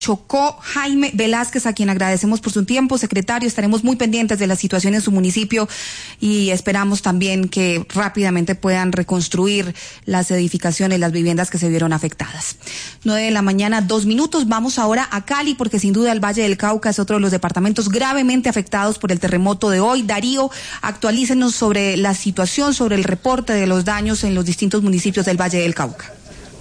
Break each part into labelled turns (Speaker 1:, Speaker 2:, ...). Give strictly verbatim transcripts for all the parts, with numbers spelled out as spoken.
Speaker 1: Chocó. Jaime Velázquez, a quien agradecemos por su tiempo. Secretario, estaremos muy pendientes de la situación en su municipio y esperamos también que rápidamente puedan reconstruir las edificaciones, las viviendas que se vieron afectadas. Nueve de la mañana, dos minutos. Vamos ahora a Cali, porque sin duda el Valle del Cauca es otro de los departamentos gravemente afectados por el terremoto de hoy. Darío, actualícenos sobre la situación, sobre el reporte de los daños en los distintos municipios del Valle del Cauca.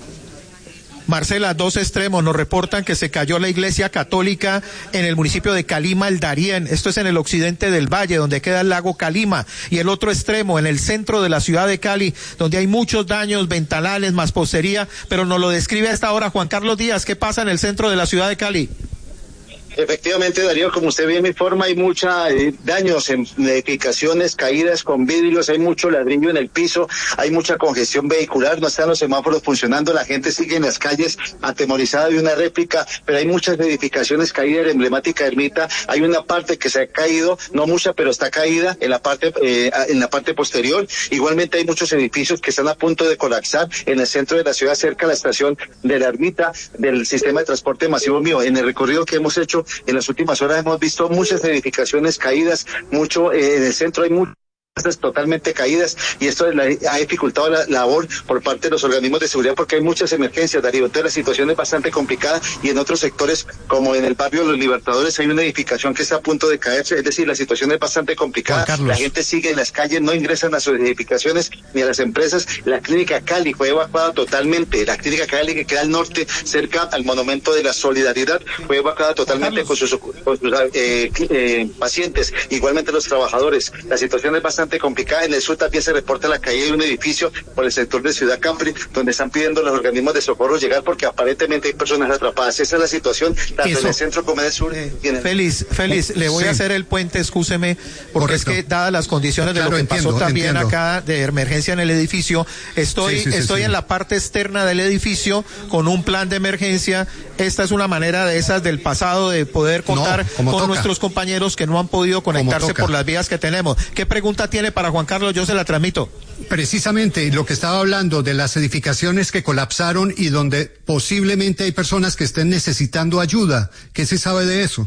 Speaker 2: Marcela, dos extremos. Nos reportan que se cayó la iglesia católica en el municipio de Calima, el Darién. Esto es en el occidente del valle, donde queda el lago Calima. Y el otro extremo, en el centro de la ciudad de Cali, donde hay muchos daños, ventanales, mampostería, pero nos lo describe a esta hora Juan Carlos Díaz. ¿Qué pasa en el centro de la ciudad de Cali?
Speaker 3: Efectivamente, Darío, como usted bien me informa, hay muchos eh, daños en edificaciones, caídas con vidrios, hay mucho ladrillo en el piso, hay mucha congestión vehicular, no están los semáforos funcionando, la gente sigue en las calles atemorizada de una réplica, pero hay muchas edificaciones caídas, la emblemática ermita, hay una parte que se ha caído, no mucha, pero está caída en la parte eh, en la parte posterior. Igualmente hay muchos edificios que están a punto de colapsar en el centro de la ciudad, cerca de la estación de la ermita del sistema de transporte masivo mío. En el recorrido que hemos hecho en las últimas horas hemos visto muchas edificaciones caídas, mucho eh, en el centro hay muchas totalmente caídas, y esto ha dificultado la labor por parte de los organismos de seguridad, porque hay muchas emergencias, Darío. Entonces la situación es bastante complicada, y en otros sectores, como en el barrio de Los Libertadores, hay una edificación que está a punto de caerse, es decir, la situación es bastante complicada, la gente sigue en las calles, no ingresan a sus edificaciones ni a las empresas. La clínica Cali fue evacuada totalmente, la clínica Cali, que queda al norte, cerca al monumento de la Solidaridad, fue evacuada totalmente con sus, con sus eh, eh, pacientes, igualmente los trabajadores. La situación es bastante complicada. En el sur también se reporta la caída de un edificio por el sector de Ciudad Capri, donde están pidiendo los organismos de socorro llegar, porque aparentemente hay personas atrapadas. Esa es la situación, tanto Eso. en el centro como en el sur.
Speaker 2: Eh, el... Félix, Félix, le voy sí. a hacer el puente, excúseme, porque Correcto. es que dadas las condiciones de claro, lo que entiendo, pasó también entiendo. acá de emergencia en el edificio, estoy, sí, sí, estoy sí, en sí. la parte externa del edificio con un plan de emergencia. Esta es una manera de esas del pasado de poder contar no, con toca. nuestros compañeros que no han podido conectarse por las vías que tenemos. ¿Qué pregunta tiene para Juan Carlos? Yo se la transmito.
Speaker 4: Precisamente lo que estaba hablando de las edificaciones que colapsaron y donde posiblemente hay personas que estén necesitando ayuda. ¿Qué se sabe de eso?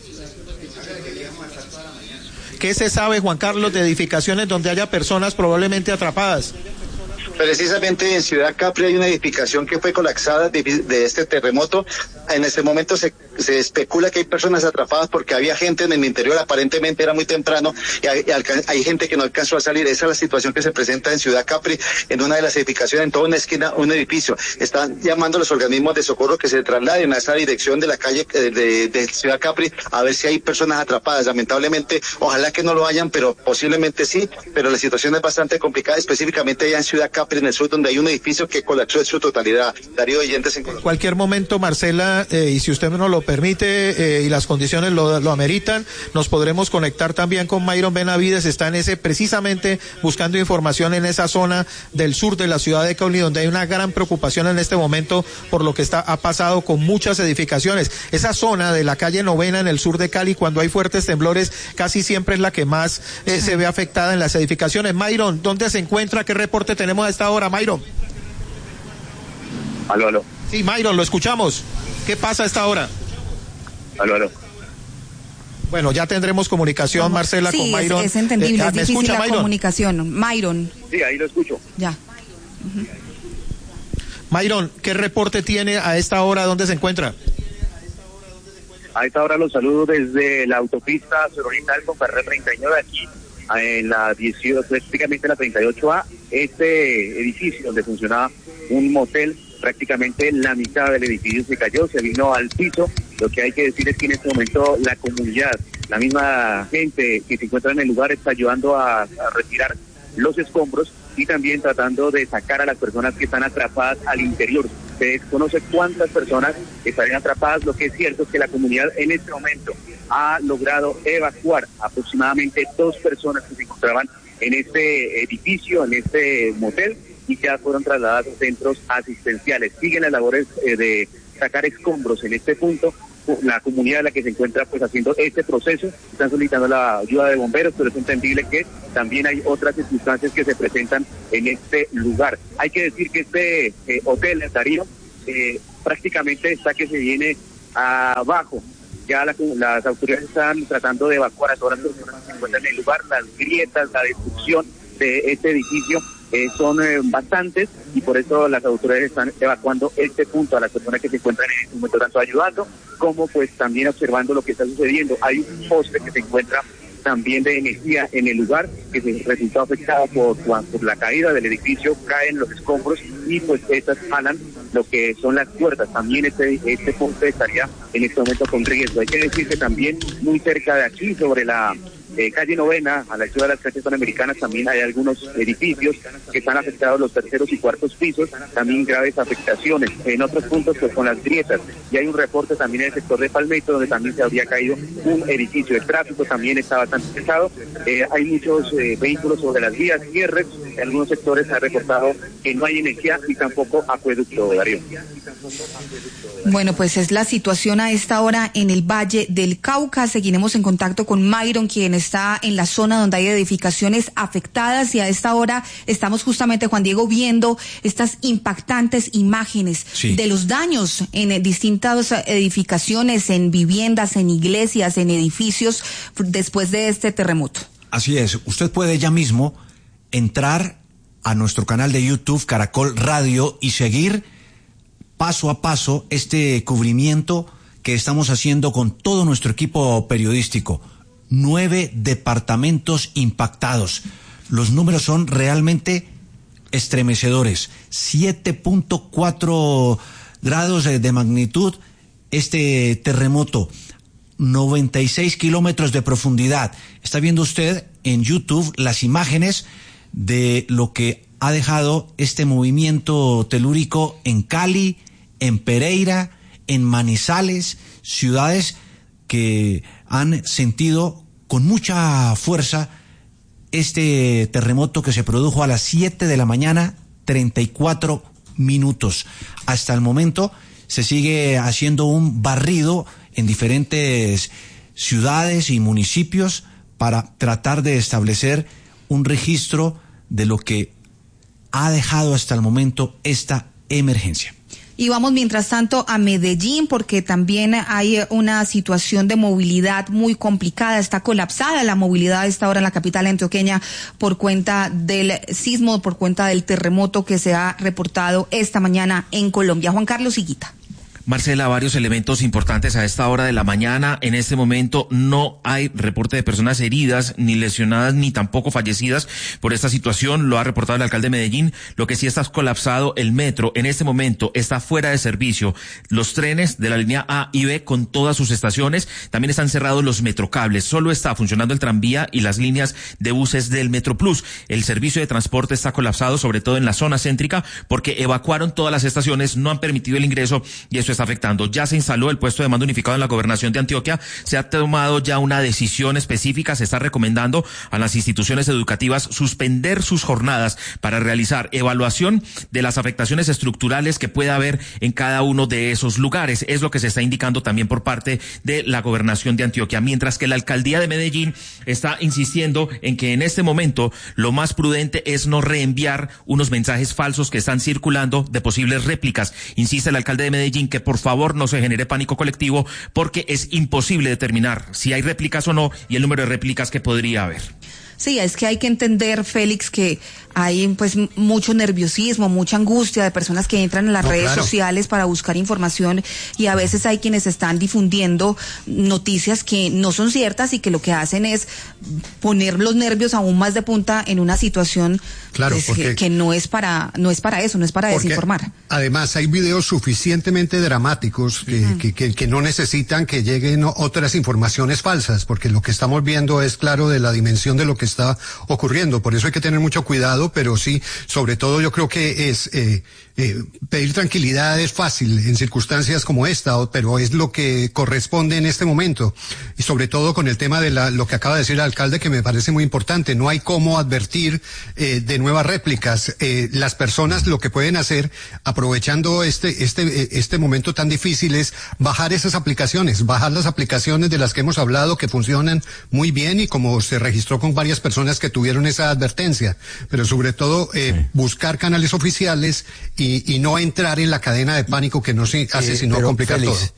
Speaker 2: ¿Qué se sabe, Juan Carlos, de edificaciones donde haya personas probablemente atrapadas?
Speaker 3: Precisamente en Ciudad Capri hay una edificación que fue colapsada de, de este terremoto. En este momento se, se especula que hay personas atrapadas porque había gente en el interior, aparentemente era muy temprano, y hay, hay gente que no alcanzó a salir. Esa es la situación que se presenta en Ciudad Capri, en una de las edificaciones, en toda una esquina, un edificio. Están llamando a los organismos de socorro que se trasladen a esa dirección de la calle de, de, de Ciudad Capri, a ver si hay personas atrapadas. Lamentablemente, ojalá que no lo hayan, pero posiblemente sí, pero la situación es bastante complicada, específicamente allá en Ciudad Capri, en el sur, donde hay un edificio que colapsó en su totalidad. Darío Oyentes en Colombia.
Speaker 2: En cualquier momento, Marcela, eh, y si usted nos lo permite eh, y las condiciones lo, lo ameritan, nos podremos conectar también con Mayron Benavides. Está en ese, precisamente buscando información en esa zona del sur de la ciudad de Cali, donde hay una gran preocupación en este momento por lo que está ha pasado con muchas edificaciones. Esa zona de la calle Novena en el sur de Cali, cuando hay fuertes temblores, casi siempre es la que más eh, se ve afectada en las edificaciones. Mayron, ¿dónde se encuentra? ¿Qué reporte tenemos a esta hora, Mayron?
Speaker 3: Aló, aló.
Speaker 2: Sí, Mayron, lo escuchamos. ¿Qué pasa a esta hora?
Speaker 3: Aló, aló.
Speaker 2: Bueno, ya tendremos comunicación, Marcela,
Speaker 1: sí,
Speaker 2: con Mayron.
Speaker 1: Sí, es entendible, eh, es difícil
Speaker 2: escucha,
Speaker 1: la
Speaker 2: Mayron?
Speaker 1: comunicación. Mayron.
Speaker 3: Sí, ahí lo escucho.
Speaker 1: Ya. Uh-huh.
Speaker 2: Mayron, ¿qué reporte tiene a esta hora? ¿Dónde se encuentra?
Speaker 3: A esta hora los saludo desde la autopista Sur Oriental con carrera treinta y nueve, aquí en la dieciocho, prácticamente la treinta y ocho A, este edificio donde funcionaba un motel, prácticamente la mitad del edificio se cayó, se vino al piso. Lo que hay que decir es que en este momento la comunidad, la misma gente que se encuentra en el lugar está ayudando a, a retirar los escombros y también tratando de sacar a las personas que están atrapadas al interior. Se desconoce cuántas personas estarían atrapadas. Lo que es cierto es que la comunidad en este momento ha logrado evacuar aproximadamente dos personas que se encontraban en este edificio, en este motel, y ya fueron trasladadas a centros asistenciales. Siguen las labores eh, de sacar escombros en este punto. La comunidad en la que se encuentra pues haciendo este proceso, están solicitando la ayuda de bomberos, pero es entendible que también hay otras circunstancias que se presentan en este lugar. Hay que decir que este eh, hotel, Darío, eh, prácticamente está que se viene
Speaker 5: abajo. Ya la, las autoridades están tratando de evacuar a todas las personas que se encuentran en el lugar. Las grietas, la destrucción de este edificio eh, son eh, bastantes, y por eso las autoridades están evacuando este punto a las personas que se encuentran en este momento, tanto ayudando como pues también observando lo que está sucediendo. Hay un poste que se encuentra también de energía en el lugar, que se resultó afectado por, por la caída del edificio, caen los escombros y pues estas jalan lo que son las puertas. También este, este poste estaría en este momento con riesgo. Hay que decir que también muy cerca de aquí, sobre la eh, calle Novena, a la altura de las calles panamericanas, también hay algunos edificios que están afectados, los terceros y cuartos pisos, también graves afectaciones. En otros puntos pues con las grietas, y hay un reporte también en el sector de Palmetto, donde también se habría caído un edificio. El tráfico también está bastante pesado, eh, hay muchos eh, vehículos sobre las vías, cierres, en algunos sectores se ha reportado que no hay energía y tampoco acueducto, Darío.
Speaker 1: Bueno, pues es la situación a esta hora en el Valle del Cauca. Seguiremos en contacto con Myron, quien está en la zona donde hay edificaciones afectadas, y a esta hora estamos justamente, Juan Diego, viendo estas impactantes imágenes sí. de los daños en distintas edificaciones, en viviendas, en iglesias, en edificios después de este terremoto.
Speaker 6: Así es, usted puede ya mismo entrar a nuestro canal de YouTube Caracol Radio y seguir paso a paso este cubrimiento que estamos haciendo con todo nuestro equipo periodístico. Nueve departamentos impactados. Los números son realmente estremecedores. siete punto cuatro grados de magnitud este terremoto. noventa y seis kilómetros de profundidad. Está viendo usted en YouTube las imágenes de lo que ha dejado este movimiento telúrico en Cali, en Pereira, en Manizales, ciudades que han sentido con mucha fuerza este terremoto que se produjo a las siete de la mañana, treinta y cuatro minutos. Hasta el momento se sigue haciendo un barrido en diferentes ciudades y municipios para tratar de establecer un registro de lo que ha dejado hasta el momento esta emergencia.
Speaker 1: Y vamos mientras tanto a Medellín, porque también hay una situación de movilidad muy complicada. Está colapsada la movilidad a esta hora en la capital antioqueña por cuenta del sismo, por cuenta del terremoto que se ha reportado esta mañana en Colombia. Juan Carlos Higuita.
Speaker 7: Marcela, varios elementos importantes a esta hora de la mañana. En este momento no hay reporte de personas heridas, ni lesionadas, ni tampoco fallecidas por esta situación. Lo ha reportado el alcalde de Medellín. Lo que sí está colapsado el metro. En este momento está fuera de servicio los trenes de la línea A y B con todas sus estaciones. También están cerrados los metrocables. Solo está funcionando el tranvía y las líneas de buses del Metroplus. El servicio de transporte está colapsado, sobre todo en la zona céntrica, porque evacuaron todas las estaciones, no han permitido el ingreso, y eso está afectando. Ya se instaló el puesto de mando unificado en la gobernación de Antioquia, se ha tomado ya una decisión específica, se está recomendando a las instituciones educativas suspender sus jornadas para realizar evaluación de las afectaciones estructurales que pueda haber en cada uno de esos lugares. Es lo que se está indicando también por parte de la gobernación de Antioquia, mientras que la alcaldía de Medellín está insistiendo en que en este momento lo más prudente es no reenviar unos mensajes falsos que están circulando de posibles réplicas. Insiste el alcalde de Medellín que por favor no se genere pánico colectivo, porque es imposible determinar si hay réplicas o no y el número de réplicas que podría haber.
Speaker 1: Sí, es que hay que entender, Félix, que hay pues mucho nerviosismo, mucha angustia de personas que entran en las no, redes claro. sociales para buscar información, y a veces hay quienes están difundiendo noticias que no son ciertas y que lo que hacen es poner los nervios aún más de punta en una situación claro, pues, porque, que, que no es para no es para eso, no es para desinformar.
Speaker 4: Además hay videos suficientemente dramáticos que, uh-huh. que, que, que no necesitan que lleguen otras informaciones falsas, porque lo que estamos viendo es claro de la dimensión de lo que está ocurriendo. Por eso hay que tener mucho cuidado, pero sí, sobre todo yo creo que es eh, eh, pedir tranquilidad es fácil en circunstancias como esta, pero es lo que corresponde en este momento, y sobre todo con el tema de la, lo que acaba de decir el alcalde, que me parece muy importante. No hay cómo advertir eh, de nuevas réplicas. Eh, las personas lo que pueden hacer, aprovechando este este este momento tan difícil, es bajar esas aplicaciones, bajar las aplicaciones de las que hemos hablado, que funcionan muy bien, y como se registró con varias personas que tuvieron esa advertencia, pero sobre todo eh, sí. buscar canales oficiales y, y no entrar en la cadena de pánico que no se hace eh, sino complicar Félix, todo.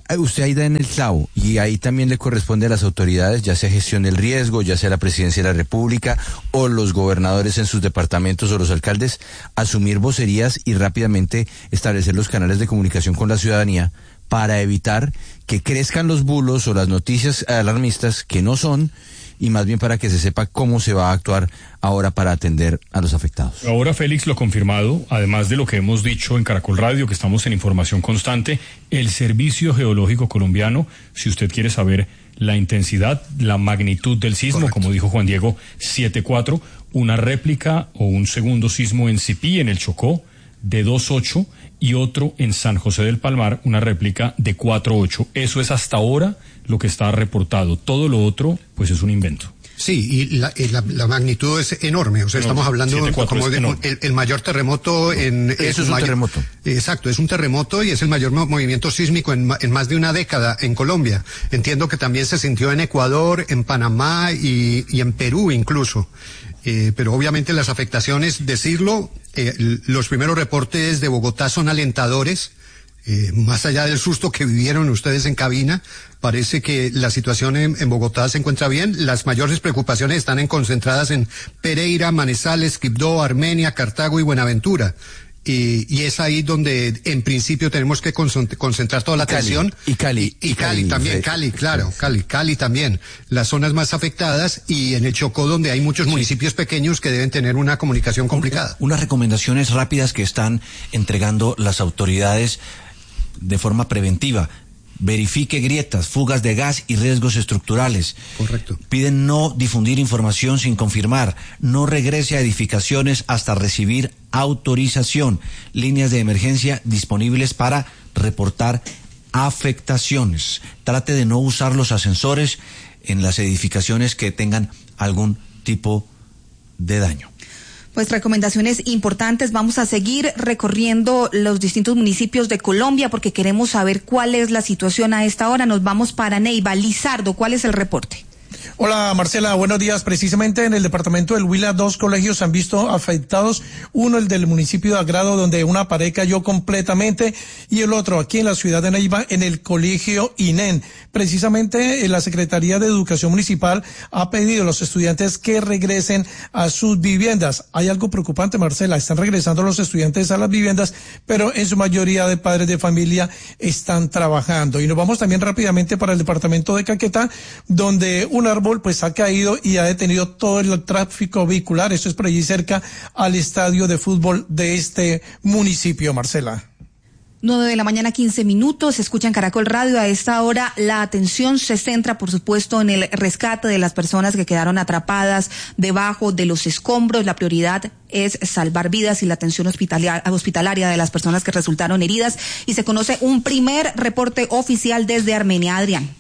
Speaker 8: usted ahí da en el clavo, y ahí también le corresponde a las autoridades, ya sea gestión del riesgo, ya sea la presidencia de la República, o los gobernadores en sus departamentos, o los alcaldes, asumir vocerías y rápidamente establecer los canales de comunicación con la ciudadanía para evitar que crezcan los bulos o las noticias alarmistas que no son, y más bien para que se sepa cómo se va a actuar ahora para atender a los afectados.
Speaker 9: Ahora, Félix, lo confirmado, además de lo que hemos dicho en Caracol Radio, que estamos en información constante, el Servicio Geológico Colombiano, si usted quiere saber la intensidad, la magnitud del sismo, correcto, como dijo Juan Diego, siete cuatro, una réplica o un segundo sismo en Sipí, en el Chocó, de dos ocho, y otro en San José del Palmar, una réplica de cuatro ocho. Eso es hasta ahora lo que está reportado. Todo lo otro, pues es un invento.
Speaker 4: Sí, y la, y la, la magnitud es enorme. O sea, no, estamos hablando siete, como de el, el mayor terremoto en...
Speaker 8: Eso es un
Speaker 4: mayor,
Speaker 8: terremoto.
Speaker 4: Exacto, es un terremoto y es el mayor movimiento sísmico en, en más de una década en Colombia. Entiendo que también se sintió en Ecuador, en Panamá y, y en Perú incluso. Eh, pero obviamente las afectaciones, decirlo, eh, los primeros reportes de Bogotá son alentadores. Eh, más allá del susto que vivieron ustedes en cabina, parece que la situación en, en Bogotá se encuentra bien. Las mayores preocupaciones están en, concentradas en Pereira, Manizales, Quibdó, Armenia, Cartago y Buenaventura. Y, y es ahí donde en principio tenemos que concentrar toda la atención.
Speaker 8: Y Cali.
Speaker 4: Y, y Cali, Cali también, Cali, claro, Cali, Cali también. Las zonas más afectadas y en el Chocó donde hay muchos municipios pequeños que deben tener una comunicación complicada.
Speaker 6: Unas recomendaciones rápidas que están entregando las autoridades de forma preventiva. Verifique grietas, fugas de gas y riesgos estructurales.
Speaker 4: Correcto.
Speaker 6: Piden no difundir información sin confirmar. No regrese a edificaciones hasta recibir autorización. Líneas de emergencia disponibles para reportar afectaciones. Trate de no usar los ascensores en las edificaciones que tengan algún tipo de daño.
Speaker 1: Pues recomendaciones importantes. Vamos a seguir recorriendo los distintos municipios de Colombia porque queremos saber cuál es la situación a esta hora. Nos vamos para Neiva. Lizardo, ¿cuál es el reporte?
Speaker 10: Hola Marcela, buenos días. Precisamente en el departamento del Huila, dos colegios se han visto afectados. Uno, el del municipio de Agrado, donde una pared cayó completamente, y el otro aquí en la ciudad de Neiva, en el colegio INEN. Precisamente la Secretaría de Educación Municipal ha pedido a los estudiantes que regresen a sus viviendas. Hay algo preocupante, Marcela, están regresando los estudiantes a las viviendas, pero en su mayoría de padres de familia están trabajando. Y nos vamos también rápidamente para el departamento de Caquetá, donde un árbol pues ha caído y ha detenido todo el tráfico vehicular. Esto es por allí cerca al estadio de fútbol de este municipio, Marcela.
Speaker 1: Nueve de la mañana, quince minutos, escuchan Caracol Radio. A esta hora la atención se centra, por supuesto, en el rescate de las personas que quedaron atrapadas debajo de los escombros. La prioridad es salvar vidas y la atención hospitalaria, hospitalaria de las personas que resultaron heridas. Y se conoce un primer reporte oficial desde Armenia. Adrián.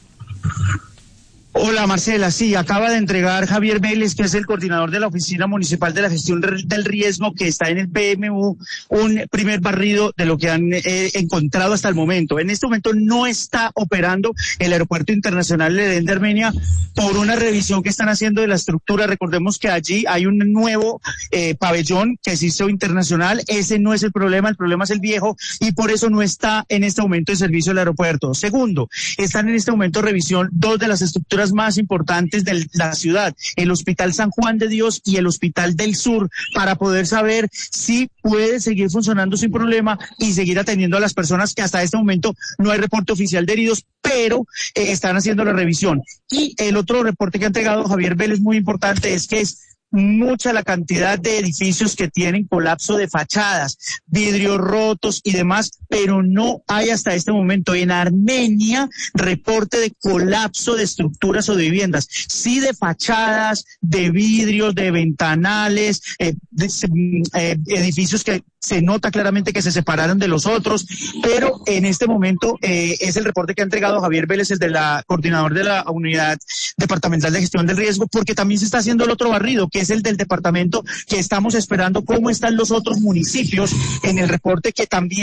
Speaker 11: Hola Marcela, sí, acaba de entregar Javier Vélez, que es el coordinador de la Oficina Municipal de la Gestión del Riesgo, que está en el P M U, un primer barrido de lo que han eh, encontrado hasta el momento. En este momento no está operando el Aeropuerto Internacional Ledén de Armenia por una revisión que están haciendo de la estructura. Recordemos que allí hay un nuevo eh, pabellón que se hizo internacional. Ese no es el problema, el problema es el viejo, y por eso no está en este momento en servicio el aeropuerto. Segundo, están en este momento en revisión dos de las estructuras más importantes de la ciudad, el Hospital San Juan de Dios y el Hospital del Sur, para poder saber si puede seguir funcionando sin problema y seguir atendiendo a las personas, que hasta este momento no hay reporte oficial de heridos, pero eh, están haciendo la revisión. Y el otro reporte que ha entregado Javier Vélez, muy importante, es que es mucha la cantidad de edificios que tienen colapso de fachadas, vidrios rotos y demás, pero no hay hasta este momento en Armenia reporte de colapso de estructuras o de viviendas, sí de fachadas, de vidrios, de ventanales, eh, de, eh, edificios que se nota claramente que se separaron de los otros, pero en este momento eh, es el reporte que ha entregado Javier Vélez, el de la coordinador de la Unidad Departamental de Gestión del Riesgo, porque también se está haciendo el otro barrido, que es el del departamento, que estamos esperando cómo están los otros municipios en el reporte, que también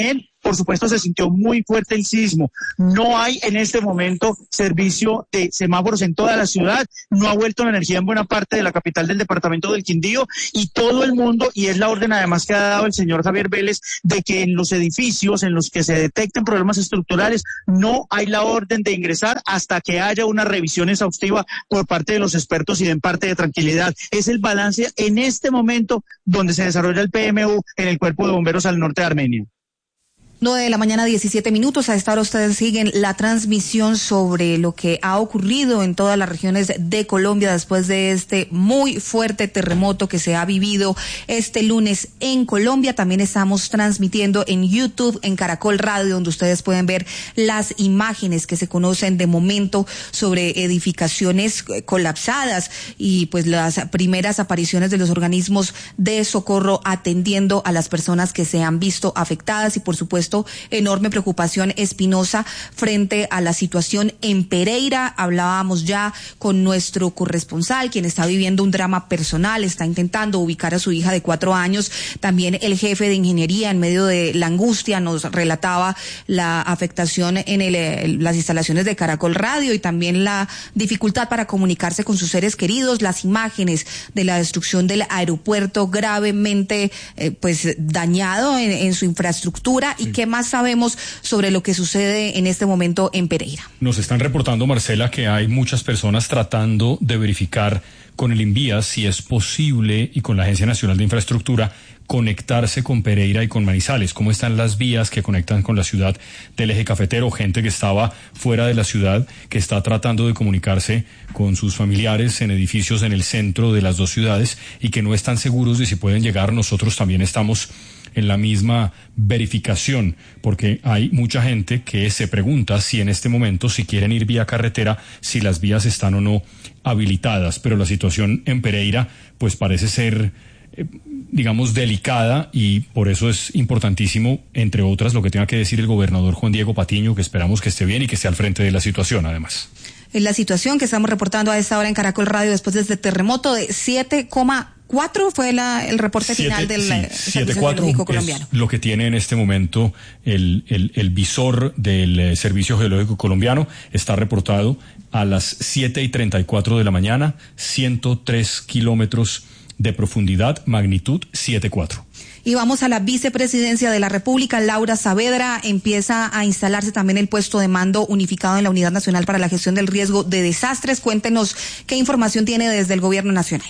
Speaker 11: por supuesto se sintió muy fuerte el sismo. No hay en este momento servicio de semáforos en toda la ciudad, no ha vuelto la energía en buena parte de la capital del departamento del Quindío, y todo el mundo, y es la orden además que ha dado el señor Javier Vélez, de que en los edificios en los que se detecten problemas estructurales no hay la orden de ingresar hasta que haya una revisión exhaustiva por parte de los expertos y den parte de tranquilidad. Es el balance en este momento donde se desarrolla el P M U en el Cuerpo de Bomberos al norte de Armenia.
Speaker 1: nueve de la mañana, diecisiete minutos. A esta hora ustedes siguen la transmisión sobre lo que ha ocurrido en todas las regiones de Colombia después de este muy fuerte terremoto que se ha vivido este lunes en Colombia. También estamos transmitiendo en YouTube, en Caracol Radio, donde ustedes pueden ver las imágenes que se conocen de momento sobre edificaciones colapsadas y pues las primeras apariciones de los organismos de socorro atendiendo a las personas que se han visto afectadas, y por supuesto enorme preocupación espinosa frente a la situación en Pereira. Hablábamos ya con nuestro corresponsal, quien está viviendo un drama personal, está intentando ubicar a su hija de cuatro años. También el jefe de ingeniería, en medio de la angustia, nos relataba la afectación en el, las instalaciones de Caracol Radio y también la dificultad para comunicarse con sus seres queridos. Las imágenes de la destrucción del aeropuerto gravemente eh, pues dañado en, en su infraestructura. Sí. ¿Y qué más sabemos sobre lo que sucede en este momento en Pereira?
Speaker 9: Nos están reportando, Marcela, que hay muchas personas tratando de verificar con el INVIAS si es posible, y con la Agencia Nacional de Infraestructura, conectarse con Pereira y con Manizales. ¿Cómo están las vías que conectan con la ciudad del eje cafetero? Gente que estaba fuera de la ciudad, que está tratando de comunicarse con sus familiares en edificios en el centro de las dos ciudades y que no están seguros de si pueden llegar. Nosotros también estamos en la misma verificación, porque hay mucha gente que se pregunta si en este momento, si quieren ir vía carretera, si las vías están o no habilitadas. Pero la situación en Pereira pues parece ser eh, digamos delicada, y por eso es importantísimo, entre otras, lo que tenga que decir el gobernador Juan Diego Patiño, que esperamos que esté bien y que esté al frente de la situación además.
Speaker 1: En la situación que estamos reportando a esta hora en Caracol Radio después de este terremoto de siete coma cuatro fue la, el reporte
Speaker 9: siete,
Speaker 1: final del
Speaker 9: sí,
Speaker 1: Servicio Geológico Colombiano.
Speaker 9: Es lo que tiene en este momento el, el, el visor del eh, Servicio Geológico Colombiano. Está reportado a las siete y treinta y cuatro de la mañana, ciento tres kilómetros de profundidad, magnitud siete punto cuatro.
Speaker 1: Y vamos a la vicepresidencia de la República. Laura Saavedra, empieza a instalarse también el puesto de mando unificado en la Unidad Nacional para la Gestión del Riesgo de Desastres. Cuéntenos qué información tiene desde el Gobierno Nacional.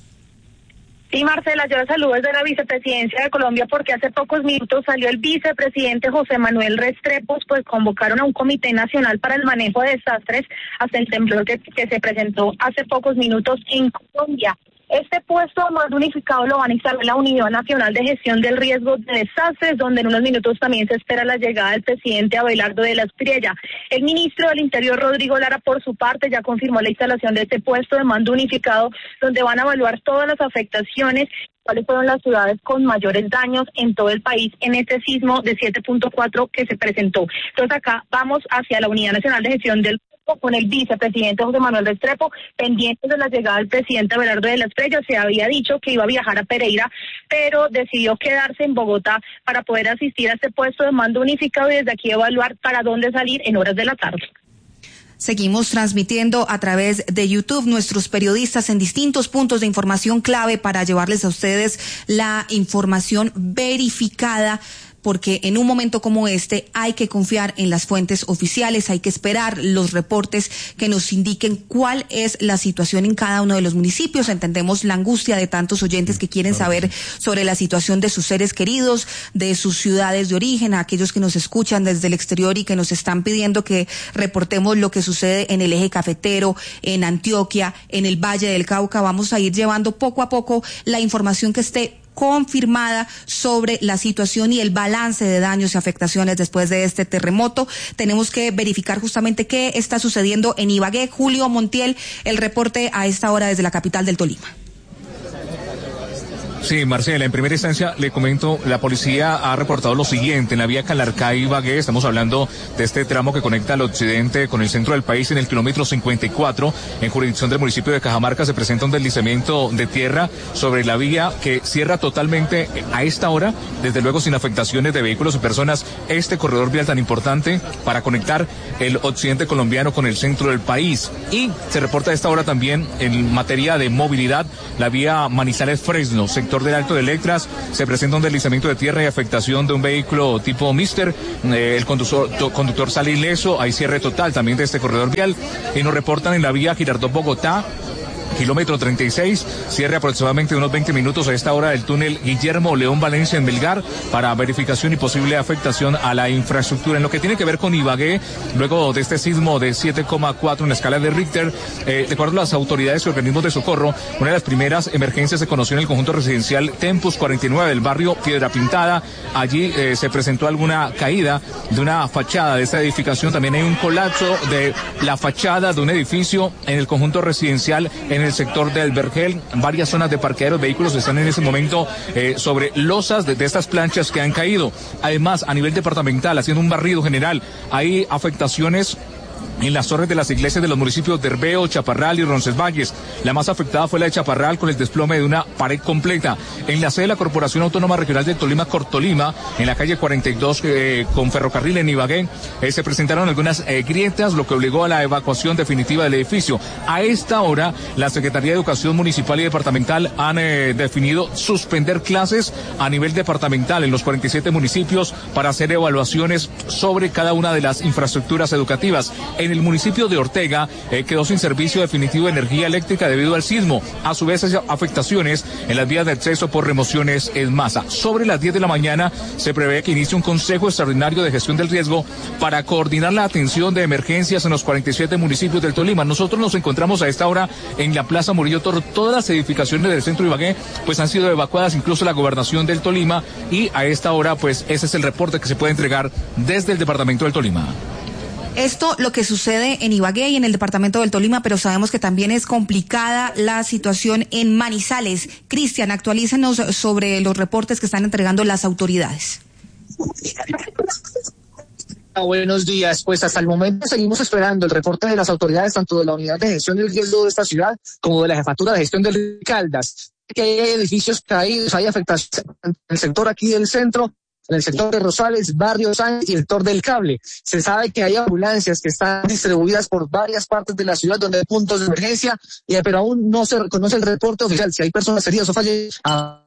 Speaker 12: Sí, Marcela, yo les saludo desde la Vicepresidencia de Colombia, porque hace pocos minutos salió el vicepresidente José Manuel Restrepo, pues convocaron a un Comité Nacional para el Manejo de Desastres hasta el temblor que, que se presentó hace pocos minutos en Colombia. Este puesto de mando unificado lo van a instalar en la Unidad Nacional de Gestión del Riesgo de Desastres, donde en unos minutos también se espera la llegada del presidente Abelardo de la Espriella. El ministro del Interior, Rodrigo Lara, por su parte, ya confirmó la instalación de este puesto de mando unificado, donde van a evaluar todas las afectaciones, cuáles fueron las ciudades con mayores daños en todo el país en este sismo de siete punto cuatro que se presentó. Entonces acá vamos hacia la Unidad Nacional de Gestión del con el vicepresidente José Manuel Restrepo, pendientes de la llegada del presidente Abelardo de la Espriella. Se había dicho que iba a viajar a Pereira, pero decidió quedarse en Bogotá para poder asistir a este puesto de mando unificado y desde aquí evaluar para dónde salir en horas de la tarde.
Speaker 1: Seguimos transmitiendo a través de YouTube, nuestros periodistas en distintos puntos de información clave para llevarles a ustedes la información verificada, porque en un momento como este hay que confiar en las fuentes oficiales, hay que esperar los reportes que nos indiquen cuál es la situación en cada uno de los municipios. Entendemos la angustia de tantos oyentes que quieren saber sobre la situación de sus seres queridos, de sus ciudades de origen, a aquellos que nos escuchan desde el exterior y que nos están pidiendo que reportemos lo que sucede en el eje cafetero, en Antioquia, en el Valle del Cauca. Vamos a ir llevando poco a poco la información que esté confirmada sobre la situación y el balance de daños y afectaciones después de este terremoto. Tenemos que verificar justamente qué está sucediendo en Ibagué. Julio Montiel, el reporte a esta hora desde la capital del Tolima.
Speaker 13: Sí, Marcela, en primera instancia le comento, la policía ha reportado lo siguiente, en la vía Calarcá-Ibagué, estamos hablando de este tramo que conecta al occidente con el centro del país en el kilómetro cincuenta y cuatro, en jurisdicción del municipio de Cajamarca se presenta un deslizamiento de tierra sobre la vía que cierra totalmente a esta hora, desde luego sin afectaciones de vehículos y personas, este corredor vial tan importante para conectar el occidente colombiano con el centro del país. Y se reporta a esta hora también en materia de movilidad, la vía Manizales-Fresno, sector del Alto de Letras, se presenta un deslizamiento de tierra y afectación de un vehículo tipo Mister, eh, el conductor, conductor sale ileso, hay cierre total también de este corredor vial, y nos reportan en la vía Girardot-Bogotá, kilómetro treinta y seis, cierre aproximadamente de unos veinte minutos a esta hora del túnel Guillermo León Valencia en Melgar para verificación y posible afectación a la infraestructura. En lo que tiene que ver con Ibagué, luego de este sismo de siete coma cuatro en la escala de Richter, eh, de acuerdo a las autoridades y organismos de socorro, una de las primeras emergencias se conoció en el conjunto residencial Tempus cuarenta y nueve del barrio Piedra Pintada. Allí eh, se presentó alguna caída de una fachada de esta edificación. También hay un colapso de la fachada de un edificio en el conjunto residencial en el sector del Vergel. Varias zonas de parqueaderos, vehículos están en ese momento eh, sobre losas de, de estas planchas que han caído. Además, a nivel departamental, haciendo un barrido general, hay afectaciones en las torres de las iglesias de los municipios de Herbeo, Chaparral y Roncesvalles. La más afectada fue la de Chaparral, con el desplome de una pared completa. En la sede de la Corporación Autónoma Regional del Tolima, Cortolima, en la calle cuarenta y dos eh, con ferrocarril en Ibagué, eh, se presentaron algunas eh, grietas, lo que obligó a la evacuación definitiva del edificio. A esta hora, la Secretaría de Educación Municipal y Departamental han eh, definido suspender clases a nivel departamental en los cuarenta y siete municipios para hacer evaluaciones sobre cada una de las infraestructuras educativas. En el municipio de Ortega eh, quedó sin servicio definitivo de energía eléctrica debido al sismo. A su vez, hay afectaciones en las vías de acceso por remociones en masa. Sobre las diez de la mañana se prevé que inicie un consejo extraordinario de gestión del riesgo para coordinar la atención de emergencias en los cuarenta y siete municipios del Tolima. Nosotros nos encontramos a esta hora en la Plaza Murillo Toro. Todas las edificaciones del centro de Ibagué pues han sido evacuadas, incluso la gobernación del Tolima, y a esta hora pues ese es el reporte que se puede entregar desde el departamento del Tolima.
Speaker 1: Esto lo que sucede en Ibagué y en el departamento del Tolima, pero sabemos que también es complicada la situación en Manizales. Cristian, actualízanos sobre los reportes que están entregando las autoridades.
Speaker 14: Buenos días, pues hasta el momento seguimos esperando el reporte de las autoridades, tanto de la unidad de gestión del riesgo de esta ciudad como de la jefatura de gestión del Caldas, que hay edificios caídos, hay afectaciones en el sector aquí del centro, en el sector de Rosales, Barrio Sánchez y el sector del Cable. Se sabe que hay ambulancias que están distribuidas por varias partes de la ciudad donde hay puntos de emergencia, y, pero aún no se reconoce el reporte oficial si hay personas heridas o fallecidas. Ah,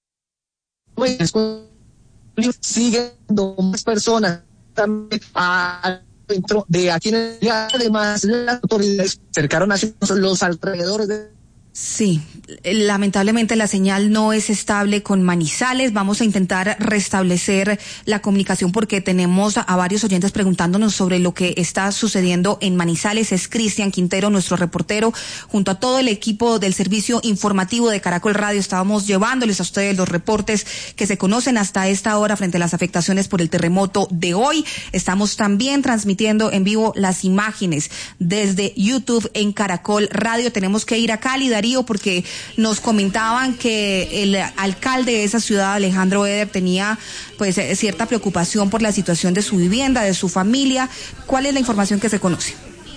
Speaker 14: siguen más personas también dentro de aquí en el día. Además, las autoridades cercaron a los alrededores de...
Speaker 1: Sí, lamentablemente la señal no es estable con Manizales. Vamos a intentar restablecer la comunicación porque tenemos a, a varios oyentes preguntándonos sobre lo que está sucediendo en Manizales. Es Cristian Quintero, nuestro reportero, junto a todo el equipo del servicio informativo de Caracol Radio. Estábamos llevándoles a ustedes los reportes que se conocen hasta esta hora frente a las afectaciones por el terremoto de hoy. Estamos también transmitiendo en vivo las imágenes desde YouTube en Caracol Radio. Tenemos que ir a Cali, porque nos comentaban que el alcalde de esa ciudad, Alejandro Eder, tenía pues cierta preocupación por la situación de su vivienda, de su familia. ¿Cuál es la información que se conoce?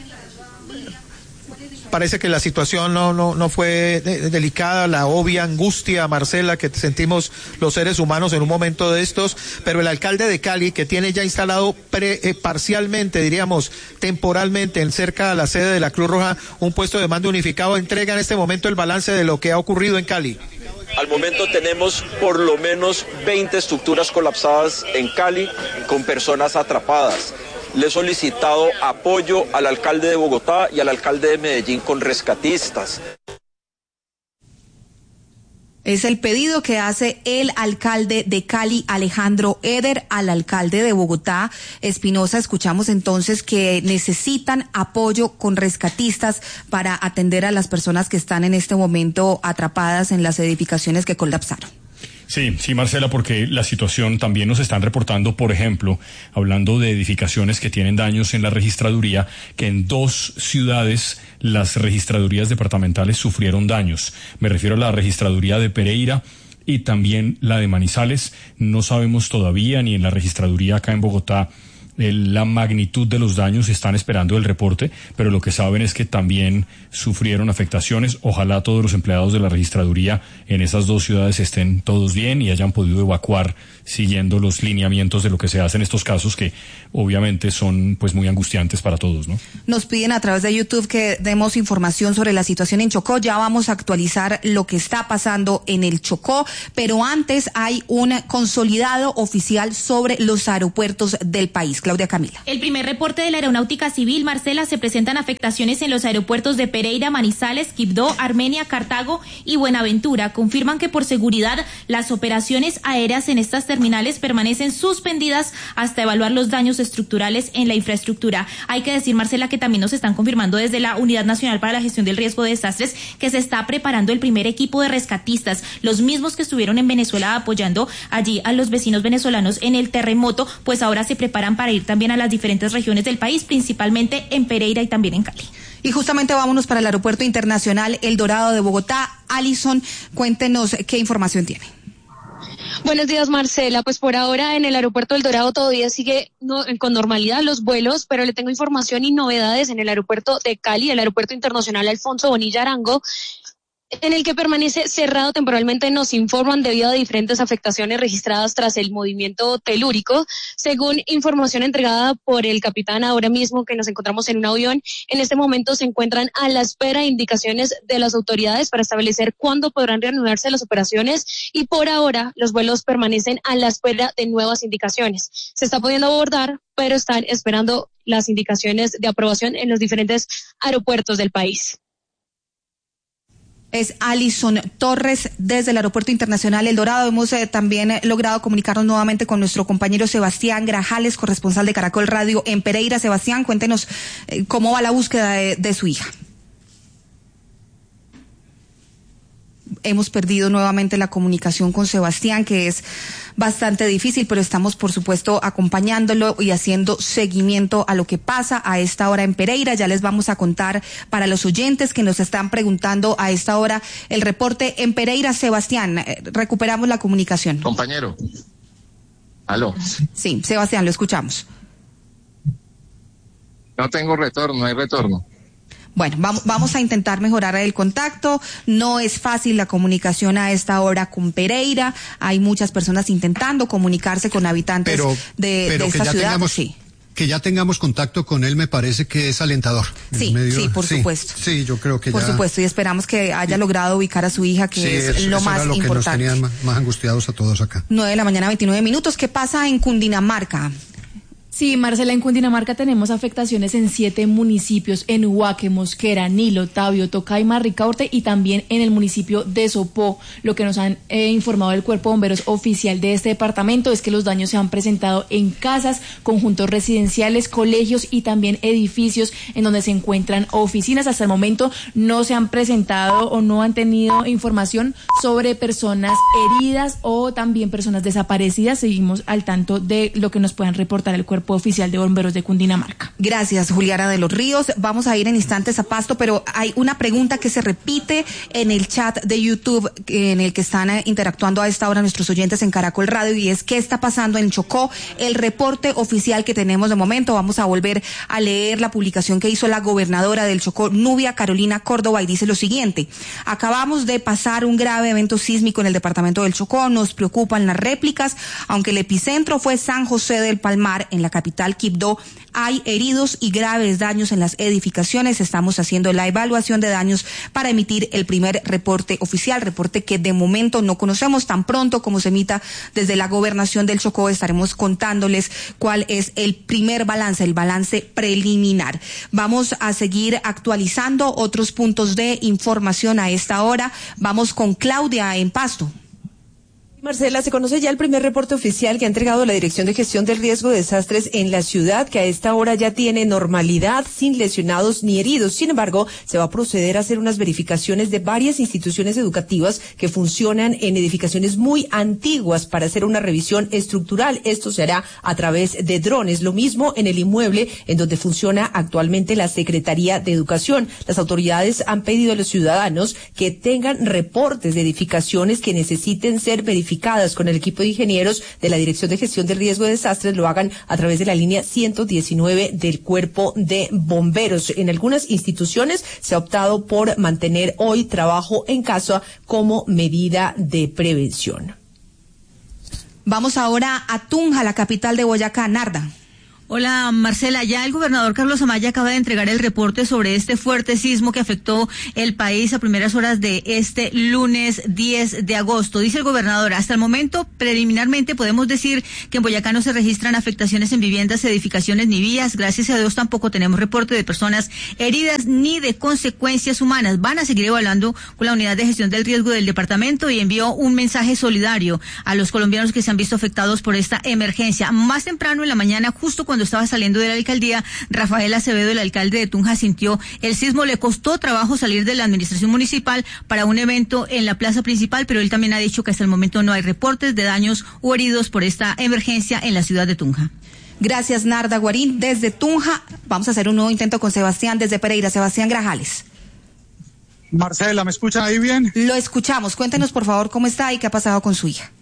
Speaker 2: Parece que la situación no no no fue de, delicada, la obvia angustia, Marcela, que sentimos los seres humanos en un momento de estos, pero el alcalde de Cali, que tiene ya instalado pre, eh, parcialmente, diríamos, temporalmente, en cerca de la sede de la Cruz Roja, un puesto de mando unificado, entrega en este momento el balance de lo que ha ocurrido en Cali.
Speaker 15: Al momento tenemos por lo menos veinte estructuras colapsadas en Cali con personas atrapadas. Le he solicitado apoyo al alcalde de Bogotá y al alcalde de Medellín con rescatistas.
Speaker 1: Es el pedido que hace el alcalde de Cali, Alejandro Eder, al alcalde de Bogotá, Espinosa. Escuchamos entonces que necesitan apoyo con rescatistas para atender a las personas que están en este momento atrapadas en las edificaciones que colapsaron.
Speaker 9: Sí, sí, Marcela, porque la situación también nos están reportando, por ejemplo, hablando de edificaciones que tienen daños en la registraduría, que en dos ciudades las registradurías departamentales sufrieron daños. Me refiero a la registraduría de Pereira y también la de Manizales. No sabemos todavía ni en la registraduría acá en Bogotá la magnitud de los daños, están esperando el reporte, pero lo que saben es que también sufrieron afectaciones. Ojalá todos los empleados de la registraduría en esas dos ciudades estén todos bien y hayan podido evacuar siguiendo los lineamientos de lo que se hace en estos casos, que obviamente son pues muy angustiantes para todos, ¿no?
Speaker 1: Nos piden a través de YouTube que demos información sobre la situación en Chocó. Ya vamos a actualizar lo que está pasando en el Chocó, pero antes hay un consolidado oficial sobre los aeropuertos del país. Claudia Camila.
Speaker 16: El primer reporte de la Aeronáutica Civil, Marcela, se presentan afectaciones en los aeropuertos de Pereira, Manizales, Quibdó, Armenia, Cartago y Buenaventura. Confirman que por seguridad las operaciones aéreas en estas terminales permanecen suspendidas hasta evaluar los daños estructurales en la infraestructura. Hay que decir, Marcela, que también nos están confirmando desde la Unidad Nacional para la Gestión del Riesgo de Desastres que se está preparando el primer equipo de rescatistas, los mismos que estuvieron en Venezuela apoyando allí a los vecinos venezolanos en el terremoto, pues ahora se preparan para ir también a las diferentes regiones del país, principalmente en Pereira y también en Cali.
Speaker 1: Y justamente vámonos para el Aeropuerto Internacional El Dorado de Bogotá. Alison, cuéntenos qué información tiene.
Speaker 17: Buenos días, Marcela. Pues por ahora en el aeropuerto del Dorado todavía sigue no, con normalidad los vuelos, pero le tengo información y novedades en el aeropuerto de Cali, el aeropuerto internacional Alfonso Bonilla Arango, en el que permanece cerrado temporalmente, nos informan debido a diferentes afectaciones registradas tras el movimiento telúrico. Según información entregada por el capitán ahora mismo que nos encontramos en un avión, en este momento se encuentran a la espera de indicaciones de las autoridades para establecer cuándo podrán reanudarse las operaciones y por ahora los vuelos permanecen a la espera de nuevas indicaciones. Se está pudiendo abordar, pero están esperando las indicaciones de aprobación en los diferentes aeropuertos del país.
Speaker 1: Es Alison Torres desde el Aeropuerto Internacional El Dorado. Hemos eh, también eh, logrado comunicarnos nuevamente con nuestro compañero Sebastián Grajales, corresponsal de Caracol Radio en Pereira. Sebastián, cuéntenos eh, cómo va la búsqueda de, de su hija. Hemos perdido nuevamente la comunicación con Sebastián, que es bastante difícil, pero estamos por supuesto acompañándolo y haciendo seguimiento a lo que pasa a esta hora en Pereira. Ya les vamos a contar para los oyentes que nos están preguntando a esta hora el reporte en Pereira. Sebastián, eh, recuperamos la comunicación.
Speaker 18: Compañero. Aló.
Speaker 1: Sí, Sebastián, lo escuchamos.
Speaker 18: No tengo retorno, no hay retorno.
Speaker 1: Bueno, vamos, vamos a intentar mejorar el contacto. No es fácil la comunicación a esta hora con Pereira. Hay muchas personas intentando comunicarse con habitantes
Speaker 4: pero,
Speaker 1: de,
Speaker 4: pero
Speaker 1: de esta
Speaker 4: que ya
Speaker 1: ciudad.
Speaker 4: Tengamos,
Speaker 1: sí.
Speaker 4: Que ya tengamos contacto con él me parece que es alentador.
Speaker 1: Sí,
Speaker 4: es medio,
Speaker 1: sí, por
Speaker 4: sí,
Speaker 1: supuesto.
Speaker 4: Sí, yo creo que
Speaker 1: por
Speaker 4: ya.
Speaker 1: Por supuesto, y esperamos que haya sí. logrado ubicar a su hija, que
Speaker 4: sí,
Speaker 1: es
Speaker 4: eso,
Speaker 1: lo
Speaker 4: eso
Speaker 1: más
Speaker 4: era lo
Speaker 1: importante.
Speaker 4: Que nos tenían más angustiados a todos acá.
Speaker 1: nueve de la mañana, veintinueve minutos. ¿Qué pasa en Cundinamarca?
Speaker 19: Sí, Marcela, en Cundinamarca tenemos afectaciones en siete municipios, en Huaque, Mosquera, Nilo, Tabio, Tocaima, Ricaurte y también en el municipio de Sopó. Lo que nos han eh, informado el Cuerpo de Bomberos oficial de este departamento es que los daños se han presentado en casas, conjuntos residenciales, colegios y también edificios en donde se encuentran oficinas. Hasta el momento no se han presentado o no han tenido información sobre personas heridas o también personas desaparecidas. Seguimos al tanto de lo que nos puedan reportar el Cuerpo Oficial de Bomberos de Cundinamarca.
Speaker 1: Gracias, Juliana de los Ríos. Vamos a ir en instantes a Pasto, pero hay una pregunta que se repite en el chat de YouTube en el que están interactuando a esta hora nuestros oyentes en Caracol Radio, y es ¿qué está pasando en Chocó? El reporte oficial que tenemos de momento. Vamos a volver a leer la publicación que hizo la gobernadora del Chocó, Nubia Carolina Córdoba, y dice lo siguiente: acabamos de pasar un grave evento sísmico en el departamento del Chocó, nos preocupan las réplicas, aunque el epicentro fue San José del Palmar, en la capital Quibdó. Hay heridos y graves daños en las edificaciones. Estamos haciendo la evaluación de daños para emitir el primer reporte oficial, reporte que de momento no conocemos. Tan pronto como se emita desde la gobernación del Chocó, estaremos contándoles cuál es el primer balance, el balance preliminar. Vamos a seguir actualizando otros puntos de información a esta hora. Vamos con Claudia en Pasto.
Speaker 20: Marcela, se conoce ya el primer reporte oficial que ha entregado la Dirección de Gestión del Riesgo de Desastres en la ciudad, que a esta hora ya tiene normalidad, sin lesionados ni heridos. Sin embargo, se va a proceder a hacer unas verificaciones de varias instituciones educativas que funcionan en edificaciones muy antiguas para hacer una revisión estructural. Esto se hará a través de drones. Lo mismo en el inmueble en donde funciona actualmente la Secretaría de Educación. Las autoridades han pedido a los ciudadanos que tengan reportes de edificaciones que necesiten ser verificadas con el equipo de ingenieros de la Dirección de Gestión del Riesgo de Desastres, lo hagan a través de la línea ciento diecinueve del Cuerpo de Bomberos. En algunas instituciones se ha optado por mantener hoy trabajo en casa como medida de prevención.
Speaker 1: Vamos ahora a Tunja, la capital de Boyacá. Narda.
Speaker 21: Hola Marcela, ya el gobernador Carlos Amaya acaba de entregar el reporte sobre este fuerte sismo que afectó el país a primeras horas de este lunes diez de agosto. Dice el gobernador, hasta el momento preliminarmente podemos decir que en Boyacá no se registran afectaciones en viviendas, edificaciones ni vías. Gracias a Dios tampoco tenemos reporte de personas heridas ni de consecuencias humanas. Van a seguir evaluando con la unidad de gestión del riesgo del departamento y envió un mensaje solidario a los colombianos que se han visto afectados por esta emergencia. Más temprano en la mañana, justo cuando Cuando estaba saliendo de la alcaldía, Rafael Acevedo, el alcalde de Tunja, sintió el sismo. Le costó trabajo salir de la administración municipal para un evento en la plaza principal, pero él también ha dicho que hasta el momento no hay reportes de daños o heridos por esta emergencia en la ciudad de Tunja.
Speaker 1: Gracias, Narda Guarín. Desde Tunja, vamos a hacer un nuevo intento con Sebastián desde Pereira. Sebastián Grajales.
Speaker 22: Marcela, ¿me escuchan ahí bien?
Speaker 1: Lo escuchamos. Cuéntenos, por favor, cómo está y qué ha pasado con su hija.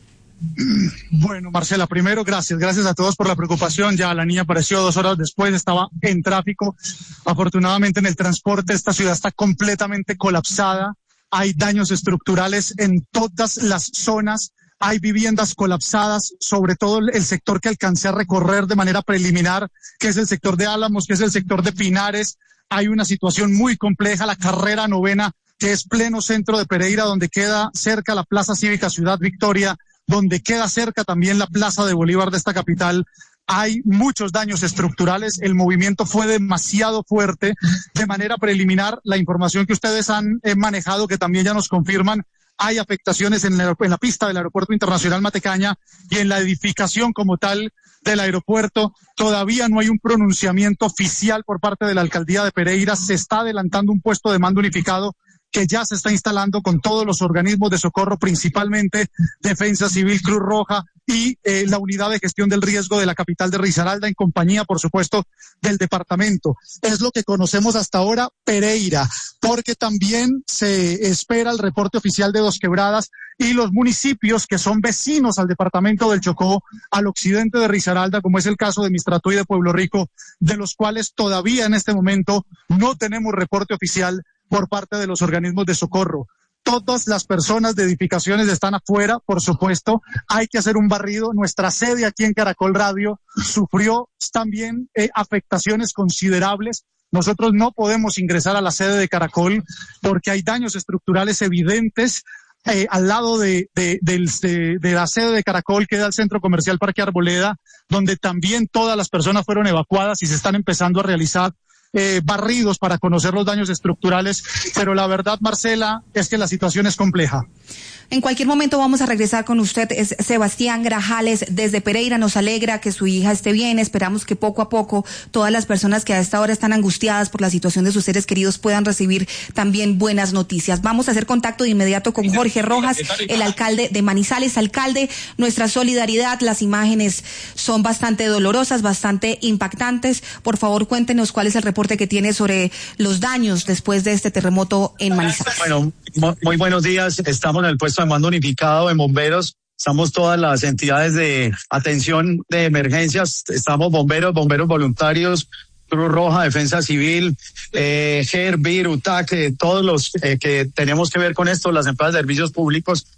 Speaker 22: Bueno, Marcela, primero gracias, gracias a todos por la preocupación. Ya la niña apareció dos horas después, estaba en tráfico. Afortunadamente en el transporte esta ciudad está completamente colapsada. Hay daños estructurales en todas las zonas. Hay viviendas colapsadas, sobre todo el sector que alcancé a recorrer de manera preliminar, que es el sector de Álamos, que es el sector de Pinares. Hay una situación muy compleja, la carrera novena, que es pleno centro de Pereira, donde queda cerca la Plaza Cívica Ciudad Victoria, donde queda cerca también la Plaza de Bolívar de esta capital. Hay muchos daños estructurales, el movimiento fue demasiado fuerte. De manera preliminar, la información que ustedes han eh, manejado, que también ya nos confirman, hay afectaciones en la, en la pista del Aeropuerto Internacional Matecaña y en la edificación como tal del aeropuerto. Todavía no hay un pronunciamiento oficial por parte de la Alcaldía de Pereira. Se está adelantando un puesto de mando unificado que ya se está instalando con todos los organismos de socorro, principalmente Defensa Civil, Cruz Roja y eh, la unidad de gestión del riesgo de la capital de Risaralda, en compañía, por supuesto, del departamento. Es lo que conocemos hasta ahora, Pereira, porque también se espera el reporte oficial de Dos Quebradas y los municipios que son vecinos al departamento del Chocó, al occidente de Risaralda, como es el caso de Mistrato y de Pueblo Rico, de los cuales todavía en este momento no tenemos reporte oficial por parte de los organismos de socorro. Todas las personas de edificaciones están afuera, por supuesto. Hay que hacer un barrido. Nuestra sede aquí en Caracol Radio sufrió también eh, afectaciones considerables. Nosotros no podemos ingresar a la sede de Caracol porque hay daños estructurales evidentes. Eh, al lado de, de, de, de, de la sede de Caracol queda el Centro Comercial Parque Arboleda, donde también todas las personas fueron evacuadas y se están empezando a realizar Eh, barridos para conocer los daños estructurales, pero la verdad, Marcela, es que la situación es compleja.
Speaker 1: En cualquier momento vamos a regresar con usted, es Sebastián Grajales desde Pereira. Nos alegra que su hija esté bien. Esperamos que poco a poco todas las personas que a esta hora están angustiadas por la situación de sus seres queridos puedan recibir también buenas noticias. Vamos a hacer contacto de inmediato con Jorge Rojas, el alcalde de Manizales. Alcalde, nuestra solidaridad. Las imágenes son bastante dolorosas, bastante impactantes. Por favor, cuéntenos cuál es el reporte que tiene sobre los daños después de este terremoto en Manizales.
Speaker 23: Bueno, muy buenos días. Estamos en el puesto de mando unificado en bomberos. Estamos todas las entidades de atención de emergencias. Estamos bomberos, bomberos voluntarios, Cruz Roja, Defensa Civil, eh, G E R, B I R, U T A C, eh, todos los eh, que tenemos que ver con esto, las empresas de servicios públicos.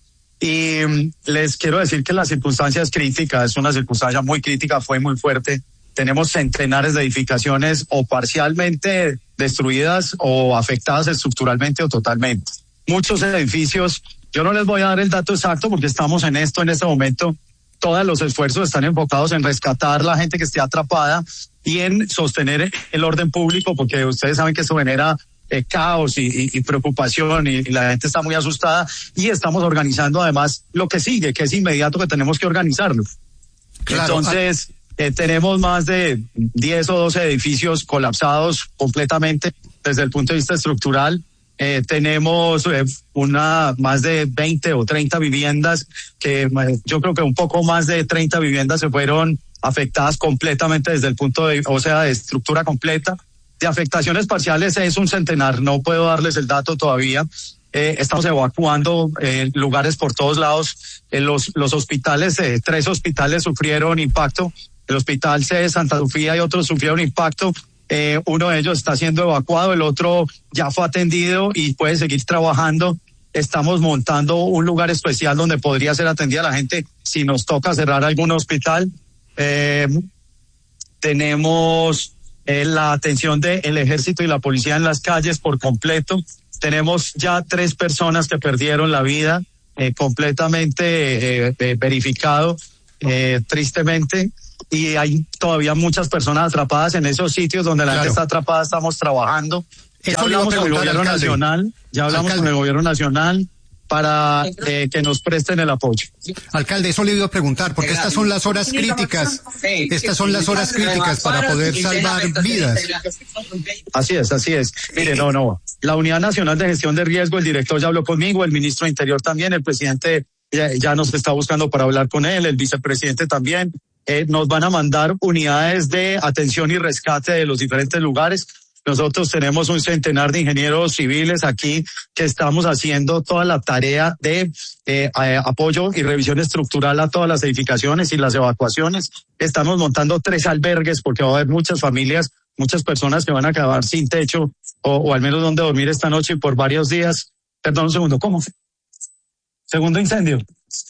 Speaker 23: Y um, les quiero decir que la circunstancia es crítica, es una circunstancia muy crítica, fue muy fuerte. Tenemos centenares de edificaciones o parcialmente destruidas o afectadas estructuralmente o totalmente. Muchos edificios, yo no les voy a dar el dato exacto porque estamos en esto en este momento. Todos los esfuerzos están enfocados en rescatar la gente que esté atrapada y en sostener el orden público, porque ustedes saben que esto genera eh, caos y, y, y preocupación y, y la gente está muy asustada y estamos organizando además lo que sigue, que es inmediato que tenemos que organizarlo. Claro. Entonces, eh, tenemos más de diez o doce edificios colapsados completamente desde el punto de vista estructural. Eh, tenemos eh, una más de veinte o treinta viviendas que eh, yo creo que un poco más de treinta viviendas se fueron afectadas completamente desde el punto de, o sea, de estructura completa. De afectaciones parciales es un centenar, no puedo darles el dato todavía. Eh, estamos evacuando eh, lugares por todos lados. Eh, los, los hospitales, eh, tres hospitales sufrieron impacto. El hospital C de Santa Sofía y otros sufrieron impacto. Eh, uno de ellos está siendo evacuado, el otro ya fue atendido y puede seguir trabajando. Estamos montando un lugar especial donde podría ser atendida la gente si nos toca cerrar algún hospital. Eh, tenemos eh, la atención del ejército y la policía en las calles por completo. Tenemos ya tres personas que perdieron la vida, eh, completamente eh, eh, verificado, eh, tristemente. Y hay todavía muchas personas atrapadas en esos sitios donde la claro. gente está atrapada, estamos trabajando. Ya Esto hablamos con el gobierno alcalde. nacional, ya hablamos alcalde. con el gobierno nacional para eh, que nos presten el apoyo.
Speaker 4: Alcalde, eso le iba a preguntar, porque estas son las horas críticas, estas son las horas críticas para poder salvar vidas.
Speaker 23: Así es, así es. Mire, no, no, la Unidad Nacional de Gestión de Riesgo, el director ya habló conmigo, el ministro de Interior también, el presidente ya, ya nos está buscando para hablar con él, el vicepresidente también. Eh, nos van a mandar unidades de atención y rescate de los diferentes lugares. Nosotros tenemos un centenar de ingenieros civiles aquí que estamos haciendo toda la tarea de eh, apoyo y revisión estructural a todas las edificaciones y las evacuaciones. Estamos montando tres albergues porque va a haber muchas familias, muchas personas que van a quedar sin techo o, o al menos donde dormir esta noche y por varios días. Perdón un segundo, ¿cómo? Segundo incendio.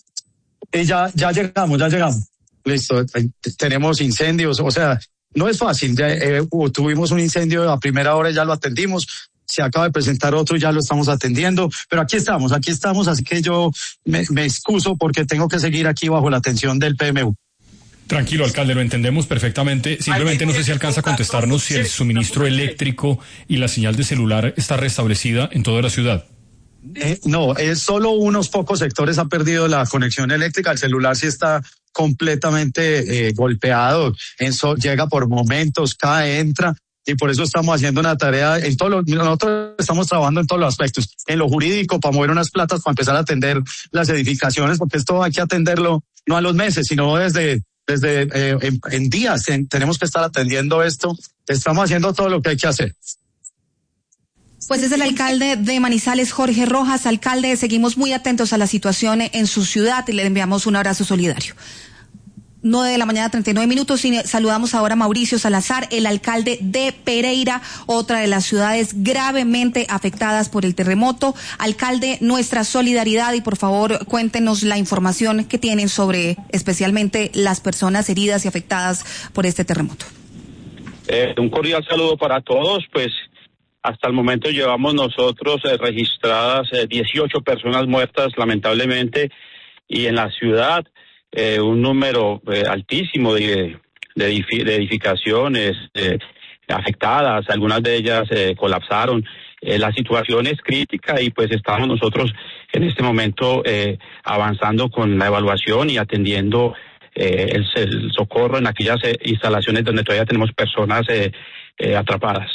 Speaker 23: Y ya, ya llegamos, ya llegamos. Listo, tenemos incendios, o sea, no es fácil. Ya, eh, tuvimos un incendio a primera hora, ya lo atendimos, se acaba de presentar otro, ya lo estamos atendiendo, pero aquí estamos, aquí estamos, así que yo me, me excuso porque tengo que seguir aquí bajo la atención del P M U.
Speaker 9: Tranquilo, alcalde, lo entendemos perfectamente. Simplemente no sé si alcanza a contestarnos si el suministro eléctrico y la señal de celular está restablecida en toda la ciudad.
Speaker 23: Eh, no, es solo unos pocos sectores han perdido la conexión eléctrica, el celular sí está completamente eh, golpeado, en so, llega por momentos, cae, entra, y por eso estamos haciendo una tarea, en todo lo, nosotros estamos trabajando en todos los aspectos, en lo jurídico, para mover unas platas, para empezar a atender las edificaciones, porque esto hay que atenderlo no a los meses, sino desde, desde eh, en, en días, en, tenemos que estar atendiendo esto, estamos haciendo todo lo que hay que hacer.
Speaker 1: Pues es el alcalde de Manizales, Jorge Rojas. Alcalde, seguimos muy atentos a la situación en su ciudad y le enviamos un abrazo solidario. nueve de la mañana, treinta y nueve minutos, y saludamos ahora a Mauricio Salazar, el alcalde de Pereira, otra de las ciudades gravemente afectadas por el terremoto. Alcalde, nuestra solidaridad y por favor cuéntenos la información que tienen sobre especialmente las personas heridas y afectadas por este terremoto.
Speaker 3: Eh, un cordial saludo para todos, pues hasta el momento llevamos nosotros eh, registradas eh, dieciocho personas muertas lamentablemente y en la ciudad eh, un número eh, altísimo de, de, edifi- de edificaciones eh, afectadas, algunas de ellas eh, colapsaron. Eh, la situación es crítica y pues estamos nosotros en este momento eh, avanzando con la evaluación y atendiendo eh, el, el socorro en aquellas eh, instalaciones donde todavía tenemos personas eh, eh, atrapadas.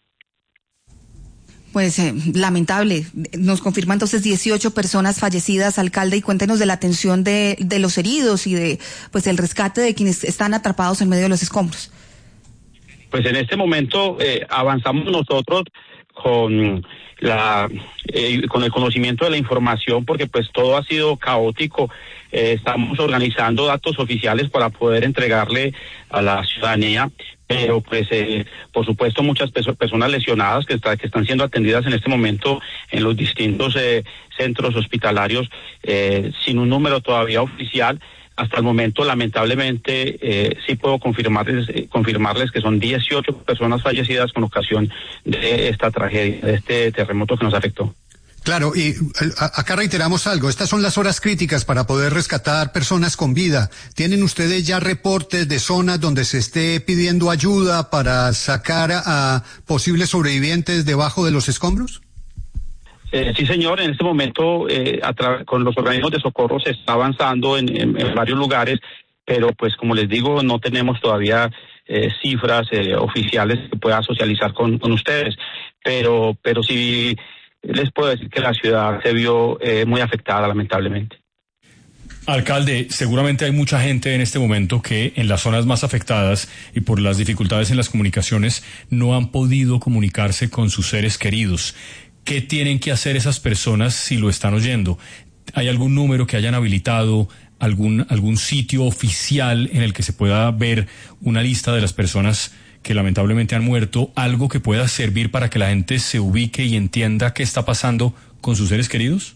Speaker 1: Pues eh, lamentable. Nos confirma entonces dieciocho personas fallecidas, alcalde, y cuéntenos de la atención de, de los heridos y de pues el rescate de quienes están atrapados en medio de los escombros.
Speaker 3: Pues en este momento eh, avanzamos nosotros con la eh, con el conocimiento de la información porque pues todo ha sido caótico. Eh, estamos organizando datos oficiales para poder entregarle a la ciudadanía, pero pues eh, por supuesto muchas peso- personas lesionadas que, está, que están siendo atendidas en este momento en los distintos eh, centros hospitalarios eh, sin un número todavía oficial. Hasta el momento, lamentablemente, eh, sí puedo confirmarles, eh, confirmarles que son dieciocho personas fallecidas con ocasión de esta tragedia, de este terremoto que nos afectó.
Speaker 4: Claro, y a, acá reiteramos algo, estas son las horas críticas para poder rescatar personas con vida. ¿Tienen ustedes ya reportes de zonas donde se esté pidiendo ayuda para sacar a, a posibles sobrevivientes debajo de los escombros?
Speaker 3: Eh, sí, señor, en este momento eh, a tra- con los organismos de socorro se está avanzando en, en, en varios lugares, pero pues como les digo, no tenemos todavía eh, cifras eh, oficiales que pueda socializar con, con ustedes, pero, pero sí les puedo decir que la ciudad se vio eh, muy afectada, lamentablemente.
Speaker 9: Alcalde, seguramente hay mucha gente en este momento que en las zonas más afectadas y por las dificultades en las comunicaciones no han podido comunicarse con sus seres queridos. ¿Qué tienen que hacer esas personas si lo están oyendo? ¿Hay algún número que hayan habilitado, algún, algún sitio oficial en el que se pueda ver una lista de las personas que lamentablemente han muerto, algo que pueda servir para que la gente se ubique y entienda qué está pasando con sus seres queridos?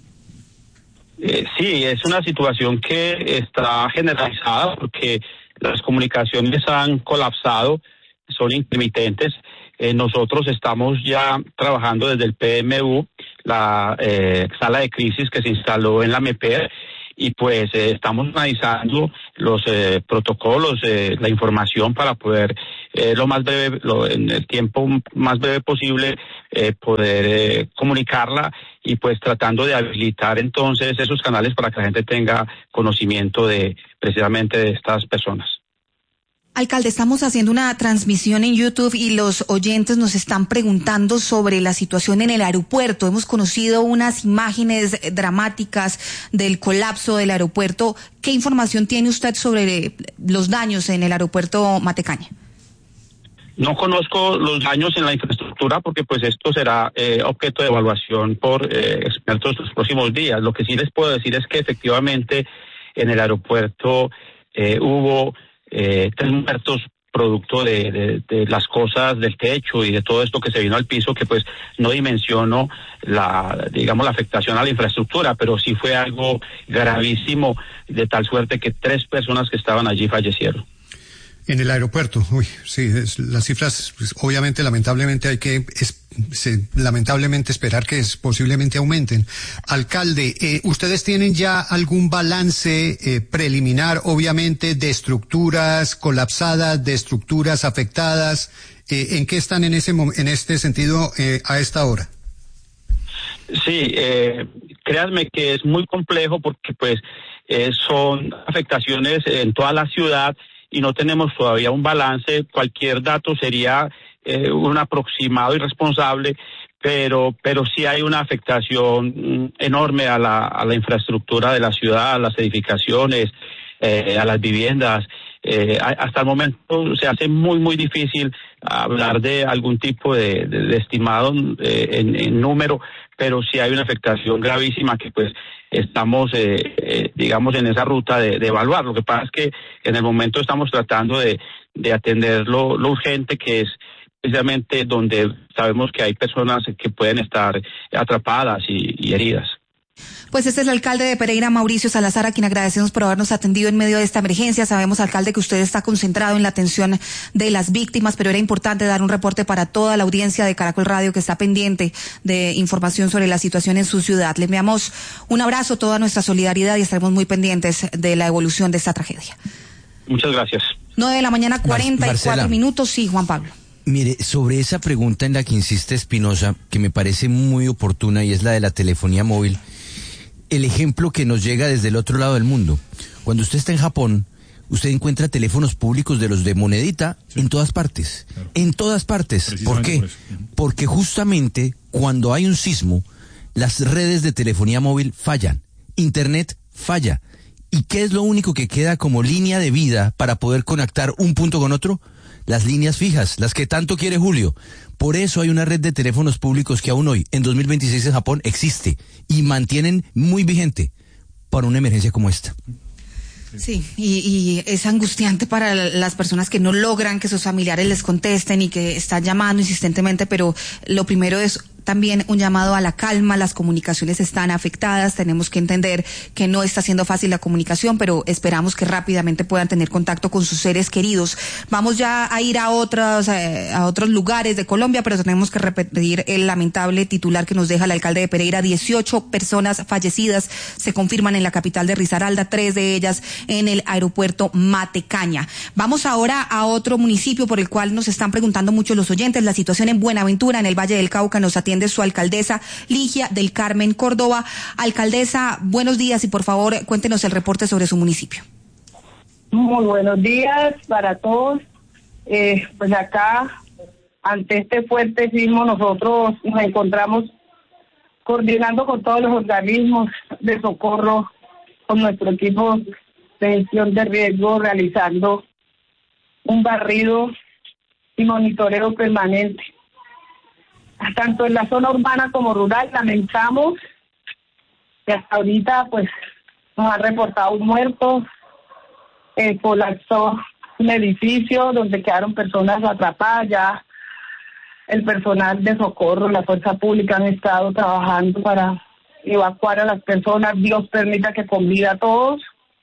Speaker 3: Eh, sí, es una situación que está generalizada porque las comunicaciones han colapsado, son intermitentes. Eh, nosotros estamos ya trabajando desde el P M U, la eh, sala de crisis que se instaló en la M P E R, y pues eh, estamos analizando los eh, protocolos, eh, la información para poder eh, lo más breve, lo, en el tiempo más breve posible, eh, poder eh, comunicarla y pues tratando de habilitar entonces esos canales para que la gente tenga conocimiento de precisamente de estas personas.
Speaker 1: Alcalde, estamos haciendo una transmisión en YouTube y los oyentes nos están preguntando sobre la situación en el aeropuerto. Hemos conocido unas imágenes dramáticas del colapso del aeropuerto. ¿Qué información tiene usted sobre los daños en el aeropuerto Matecaña?
Speaker 3: No conozco los daños en la infraestructura porque pues esto será eh, objeto de evaluación por eh, expertos los próximos días. Lo que sí les puedo decir es que efectivamente en el aeropuerto eh, hubo Eh, tres muertos producto de, de, de las cosas del techo y de todo esto que se vino al piso, que pues no dimensiono la, digamos, la afectación a la infraestructura, pero sí fue algo gravísimo, de tal suerte que tres personas que estaban allí fallecieron.
Speaker 4: En el aeropuerto, uy, sí, es, las cifras, pues, obviamente, lamentablemente hay que, es, se, lamentablemente esperar que es, posiblemente aumenten. Alcalde, eh, ¿ustedes tienen ya algún balance eh, preliminar, obviamente, de estructuras colapsadas, de estructuras afectadas? Eh, ¿En qué están en ese en este sentido eh, a esta hora?
Speaker 3: Sí, eh, créanme que es muy complejo porque pues eh, son afectaciones en toda la ciudad y no tenemos todavía un balance. Cualquier dato sería eh, un aproximado irresponsable, pero pero sí hay una afectación enorme a la a la infraestructura de la ciudad, a las edificaciones, eh, a las viviendas. Eh, hasta el momento se hace muy muy difícil hablar de algún tipo de, de, de estimado eh, en, en número, pero sí hay una afectación gravísima que pues estamos, eh, eh, digamos, en esa ruta de, de evaluar. Lo que pasa es que en el momento estamos tratando de, de atender lo, lo urgente, que es precisamente donde sabemos que hay personas que pueden estar atrapadas y, y heridas.
Speaker 1: Pues este es el alcalde de Pereira, Mauricio Salazar, a quien agradecemos por habernos atendido en medio de esta emergencia. Sabemos, alcalde, que usted está concentrado en la atención de las víctimas, pero era importante dar un reporte para toda la audiencia de Caracol Radio que está pendiente de información sobre la situación en su ciudad. Le enviamos un abrazo, toda nuestra solidaridad y estaremos muy pendientes de la evolución de esta tragedia.
Speaker 3: Muchas gracias.
Speaker 1: nueve de la mañana, cuarenta y cuatro
Speaker 5: Marcela.
Speaker 1: minutos. Sí, Juan Pablo.
Speaker 5: Mire, sobre esa pregunta en la que insiste Espinosa, que me parece muy oportuna y es la de la telefonía móvil, el ejemplo que nos llega desde el otro lado del mundo. Cuando usted está en Japón, usted encuentra teléfonos públicos de los de monedita sí. en todas partes. Claro. En todas partes. ¿Por qué? Por Porque justamente cuando hay un sismo, las redes de telefonía móvil fallan. Internet falla. ¿Y qué es lo único que queda como línea de vida para poder conectar un punto con otro? Las líneas fijas, las que tanto quiere Julio. Por eso hay una red de teléfonos públicos que aún hoy, en dos mil veintiséis en Japón, existe y mantienen muy vigente para una emergencia como esta.
Speaker 1: Sí, y, y es angustiante para las personas que no logran que sus familiares les contesten y que están llamando insistentemente, pero lo primero es también un llamado a la calma. Las comunicaciones están afectadas, tenemos que entender que no está siendo fácil la comunicación, pero esperamos que rápidamente puedan tener contacto con sus seres queridos. Vamos ya a ir a otros, eh, a otros lugares de Colombia, pero tenemos que repetir el lamentable titular que nos deja el alcalde de Pereira. dieciocho personas fallecidas se confirman en la capital de Risaralda, tres de ellas en el aeropuerto Matecaña. Vamos ahora a otro municipio por el cual nos están preguntando mucho los oyentes, la situación en Buenaventura, en el Valle del Cauca. Nos atiende su alcaldesa Ligia del Carmen Córdoba. Alcaldesa, buenos días y por favor cuéntenos el reporte sobre su municipio.
Speaker 6: Muy buenos días para todos. Eh, pues acá, ante este fuerte sismo, nosotros nos encontramos coordinando con todos los organismos de socorro, con nuestro equipo de gestión de riesgo, realizando un barrido y monitoreo permanente. Tanto en la zona urbana como rural. Lamentamos que hasta ahorita pues nos han reportado un muerto, eh, colapsó un edificio donde quedaron personas atrapadas. Ya el personal de socorro, la fuerza pública han estado trabajando para evacuar a las personas. Dios permita que con vida a todos.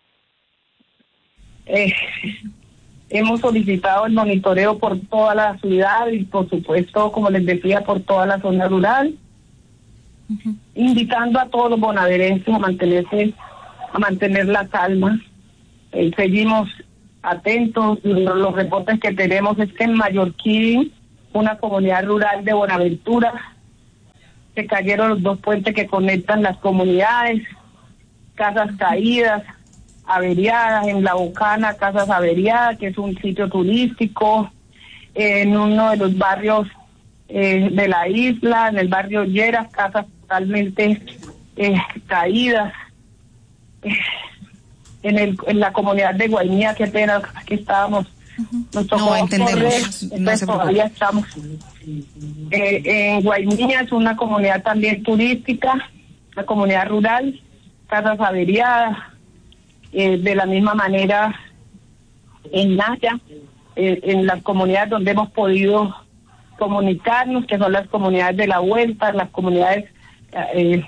Speaker 6: Eh, hemos solicitado el monitoreo por toda la ciudad y por supuesto, como les decía, por toda la zona rural, uh-huh. invitando a todos los bonaerenses a mantenerse, a mantener la calma. Eh, seguimos atentos. Los, los reportes que tenemos es que en Mallorquín, una comunidad rural de Buenaventura, se cayeron los dos puentes que conectan las comunidades, casas caídas, averiadas. En La Bocana, casas averiadas, que es un sitio turístico, en uno de los barrios eh, de la isla, en el barrio Lleras, casas totalmente eh, caídas. Eh, en, el, en la comunidad de Guainía, qué pena, aquí estábamos. Nos tocó
Speaker 1: no entendemos,
Speaker 6: correr,
Speaker 1: no se
Speaker 6: todavía estamos. Eh, en Guainía es una comunidad también turística, una comunidad rural, casas averiadas. Eh, de la misma manera en Naya, eh, en las comunidades donde hemos podido comunicarnos, que son las comunidades de la Vuelta, las comunidades eh,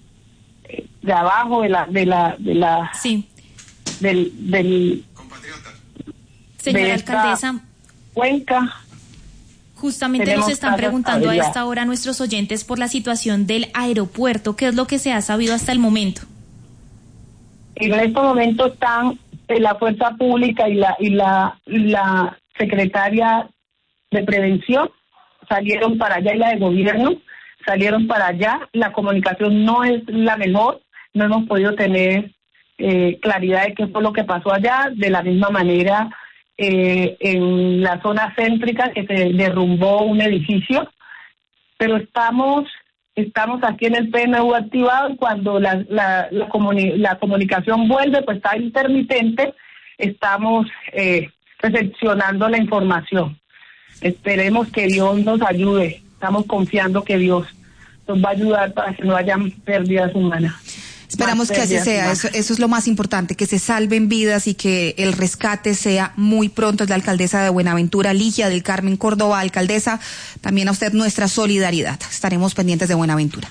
Speaker 6: de abajo de la de la de la
Speaker 16: sí
Speaker 6: del del
Speaker 16: señora alcaldesa
Speaker 6: Cuenca.
Speaker 16: Justamente nos están preguntando a esta hora nuestros oyentes por la situación del aeropuerto. ¿Qué es lo que se ha sabido hasta el momento?
Speaker 6: En estos momentos están eh, la fuerza pública y la y la y la secretaria de prevención salieron para allá, y la de gobierno salieron para allá. La comunicación no es la mejor, no hemos podido tener eh, claridad de qué fue lo que pasó allá. De la misma manera eh, en la zona céntrica, que se derrumbó un edificio, pero estamos Estamos aquí en el P M U activado, y cuando la, la, la, comuni- la comunicación vuelve, pues está intermitente, estamos eh, recepcionando la información. Esperemos que Dios nos ayude, estamos confiando que Dios nos va a ayudar para que no hayan pérdidas humanas.
Speaker 1: Esperamos que así sea, eso, eso es lo más importante, que se salven vidas y que el rescate sea muy pronto. Es la alcaldesa de Buenaventura, Ligia del Carmen Córdoba. Alcaldesa, también a usted nuestra solidaridad. Estaremos pendientes de Buenaventura.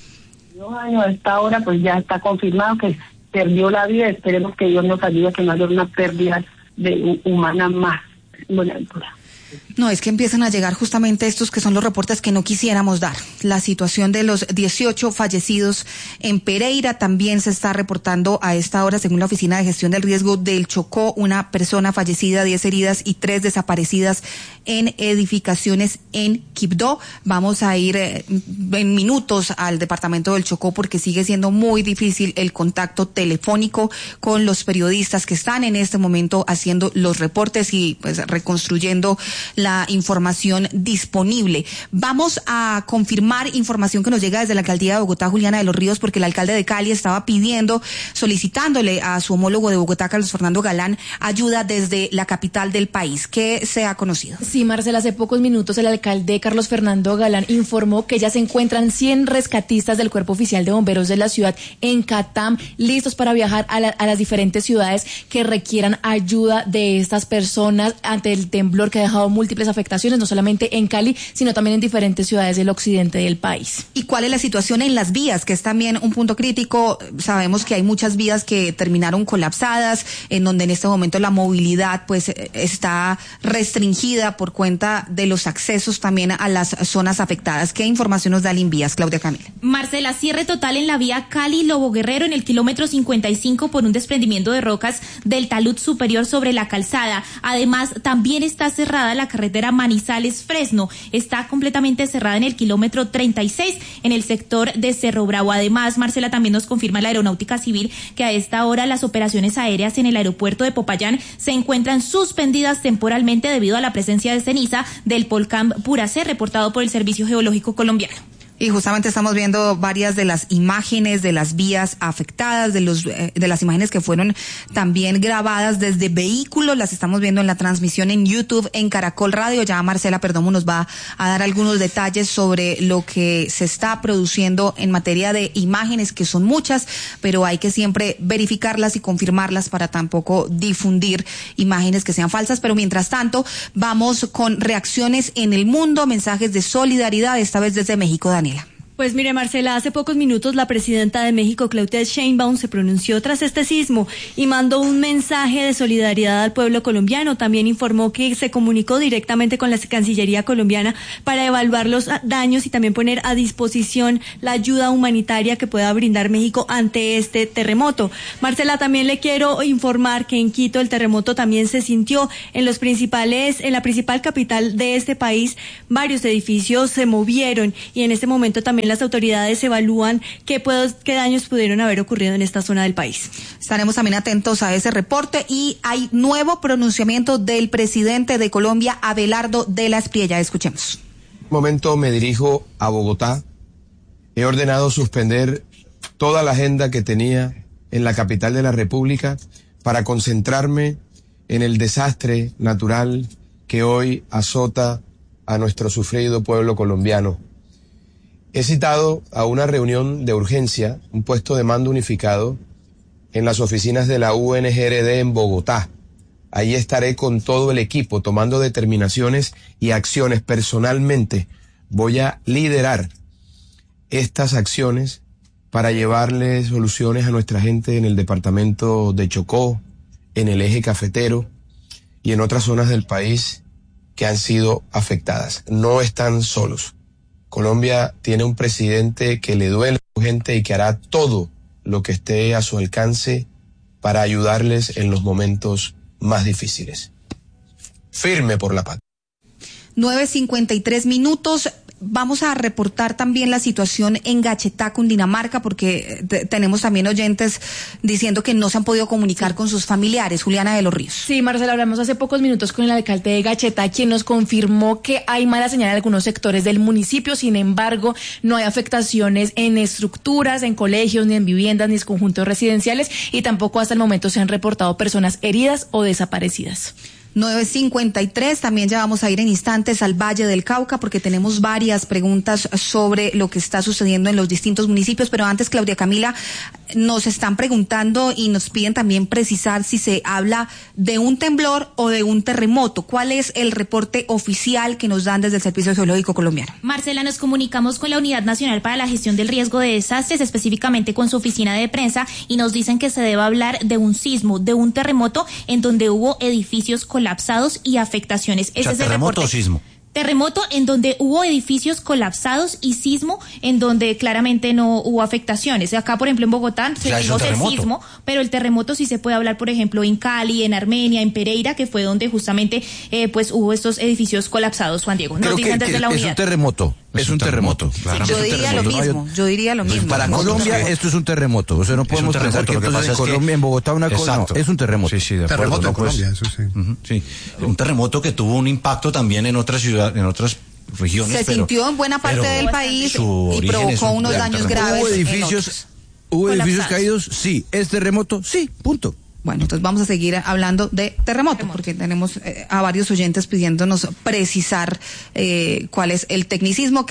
Speaker 6: Dos años a esta hora, pues ya está confirmado que perdió la vida. Esperemos que Dios nos ayude a que no haya una pérdida de humana más en Buenaventura.
Speaker 1: No, es que empiezan a llegar justamente estos que son los reportes que no quisiéramos dar. La situación de los dieciocho fallecidos en Pereira también se está reportando a esta hora, según la Oficina de Gestión del Riesgo del Chocó, una persona fallecida, diez heridas y tres desaparecidas en edificaciones en Quibdó. Vamos a ir eh, en minutos al departamento del Chocó porque sigue siendo muy difícil el contacto telefónico con los periodistas que están en este momento haciendo los reportes y pues reconstruyendo la información disponible. Vamos a confirmar información que nos llega desde la alcaldía de Bogotá, Juliana de los Ríos, porque el alcalde de Cali estaba pidiendo, solicitándole a su homólogo de Bogotá, Carlos Fernando Galán, ayuda desde la capital del país. ¿Qué se ha conocido?
Speaker 19: Sí, Marcela, hace pocos minutos el alcalde Carlos Fernando Galán informó que ya se encuentran cien rescatistas del Cuerpo Oficial de Bomberos de la ciudad en Catam, listos para viajar a, la, a las diferentes ciudades que requieran ayuda de estas personas ante el temblor que ha dejado múltiples afectaciones, no solamente en Cali, sino también en diferentes ciudades del occidente del país.
Speaker 1: ¿Y cuál es la situación en las vías, que es también un punto crítico? Sabemos que hay muchas vías que terminaron colapsadas, en donde en este momento la movilidad pues está restringida por cuenta de los accesos también a las zonas afectadas. ¿Qué información nos da Invías, Claudia Camila?
Speaker 16: Marcela, cierre total en la vía Cali-Lobo Guerrero en el kilómetro cincuenta y cinco por un desprendimiento de rocas del talud superior sobre la calzada. Además, también está cerrada la carretera Manizales-Fresno. Está completamente cerrada en el kilómetro treinta y seis en el sector de Cerro Bravo. Además, Marcela, también nos confirma la Aeronáutica Civil que a esta hora las operaciones aéreas en el aeropuerto de Popayán se encuentran suspendidas temporalmente debido a la presencia de ceniza del volcán Puracé, reportado por el Servicio Geológico Colombiano.
Speaker 1: Y justamente estamos viendo varias de las imágenes de las vías afectadas, de los eh, de las imágenes que fueron también grabadas desde vehículos, las estamos viendo en la transmisión en YouTube, en Caracol Radio. Ya Marcela Perdomo nos va a dar algunos detalles sobre lo que se está produciendo en materia de imágenes, que son muchas, pero hay que siempre verificarlas y confirmarlas para tampoco difundir imágenes que sean falsas. Pero mientras tanto, vamos con reacciones en el mundo, mensajes de solidaridad, esta vez desde México. Daniel.
Speaker 7: Pues mire, Marcela, hace pocos minutos la presidenta de México, Claudia Sheinbaum, se pronunció tras este sismo y mandó un mensaje de solidaridad al pueblo colombiano. También informó que se comunicó directamente con la Cancillería colombiana para evaluar los daños y también poner a disposición la ayuda humanitaria que pueda brindar México ante este terremoto. Marcela, también le quiero informar que en Quito el terremoto también se sintió en los principales, en la principal capital de este país. Varios edificios se movieron y en este momento también las autoridades evalúan qué, puedo, qué daños pudieron haber ocurrido en esta zona del país.
Speaker 1: Estaremos también atentos a ese reporte. Y hay nuevo pronunciamiento del presidente de Colombia, Abelardo de la Espriella. Escuchemos.
Speaker 8: En este momento me dirijo a Bogotá. He ordenado suspender toda la agenda que tenía en la capital de la República para concentrarme en el desastre natural que hoy azota a nuestro sufrido pueblo colombiano. He citado a una reunión de urgencia, un puesto de mando unificado, en las oficinas de la U N G R D en Bogotá. Ahí estaré con todo el equipo tomando determinaciones y acciones. Personalmente voy a liderar estas acciones para llevarle soluciones a nuestra gente en el departamento de Chocó, en el eje cafetero y en otras zonas del país que han sido afectadas. No están solos. Colombia tiene un presidente que le duele a su gente y que hará todo lo que esté a su alcance para ayudarles en los momentos más difíciles. Firme por la patria.
Speaker 1: nueve cincuenta y tres minutos. Vamos a reportar también la situación en Gachetá, Cundinamarca, porque te, tenemos también oyentes diciendo que no se han podido comunicar con sus familiares. Juliana de los Ríos.
Speaker 19: Sí, Marcela, hablamos hace pocos minutos con el alcalde de Gachetá, quien nos confirmó que hay mala señal en algunos sectores del municipio. Sin embargo, no hay afectaciones en estructuras, en colegios, ni en viviendas, ni en conjuntos residenciales, y tampoco hasta el momento se han reportado personas heridas o desaparecidas.
Speaker 1: nueve cincuenta y tres, también ya vamos a ir en instantes al Valle del Cauca porque tenemos varias preguntas sobre lo que está sucediendo en los distintos municipios, pero antes, Claudia Camila, nos están preguntando y nos piden también precisar si se habla de un temblor o de un terremoto. ¿Cuál es el reporte oficial que nos dan desde el Servicio Geológico Colombiano?
Speaker 16: Marcela, nos comunicamos con la Unidad Nacional para la Gestión del Riesgo de Desastres, específicamente con su oficina de prensa, y nos dicen que se debe hablar de un sismo, de un terremoto en donde hubo edificios colapsados y afectaciones. Ese
Speaker 10: o sea,
Speaker 16: es el
Speaker 10: terremoto
Speaker 16: reporte.
Speaker 10: o sismo.
Speaker 16: Terremoto en donde hubo edificios colapsados y sismo en donde claramente no hubo afectaciones. Acá, por ejemplo, en Bogotá seguimos el sismo, pero el terremoto sí se puede hablar, por ejemplo, en Cali, en Armenia, en Pereira, que fue donde justamente eh, pues hubo estos edificios colapsados, Juan Diego. Nos
Speaker 5: Creo
Speaker 16: dicen
Speaker 5: que,
Speaker 16: desde
Speaker 5: que
Speaker 16: la
Speaker 5: es
Speaker 16: unidad.
Speaker 5: un terremoto. Es, es un terremoto. terremoto.
Speaker 1: Sí, yo diría lo mismo, yo diría lo mismo.
Speaker 5: Para Colombia esto es un terremoto. O sea, no podemos pensar que entonces en Colombia, en Bogotá, una cosa. No, es un terremoto.
Speaker 10: Sí, sí, de acuerdo.
Speaker 4: Terremoto en
Speaker 10: no, pues,
Speaker 4: Colombia, eso sí.
Speaker 10: Uh-huh, sí. Un terremoto que tuvo un impacto también en otras ciudades, en otras regiones.
Speaker 1: Se
Speaker 10: pero,
Speaker 1: sintió en buena parte del país y provocó unos daños graves.
Speaker 5: ¿Hubo edificios, ¿hubo edificios caídos? Sí. ¿Es terremoto? Sí, punto.
Speaker 1: Bueno, entonces vamos a seguir hablando de terremoto, terremoto. porque tenemos eh, a varios oyentes pidiéndonos precisar eh, cuál es el tecnicismo que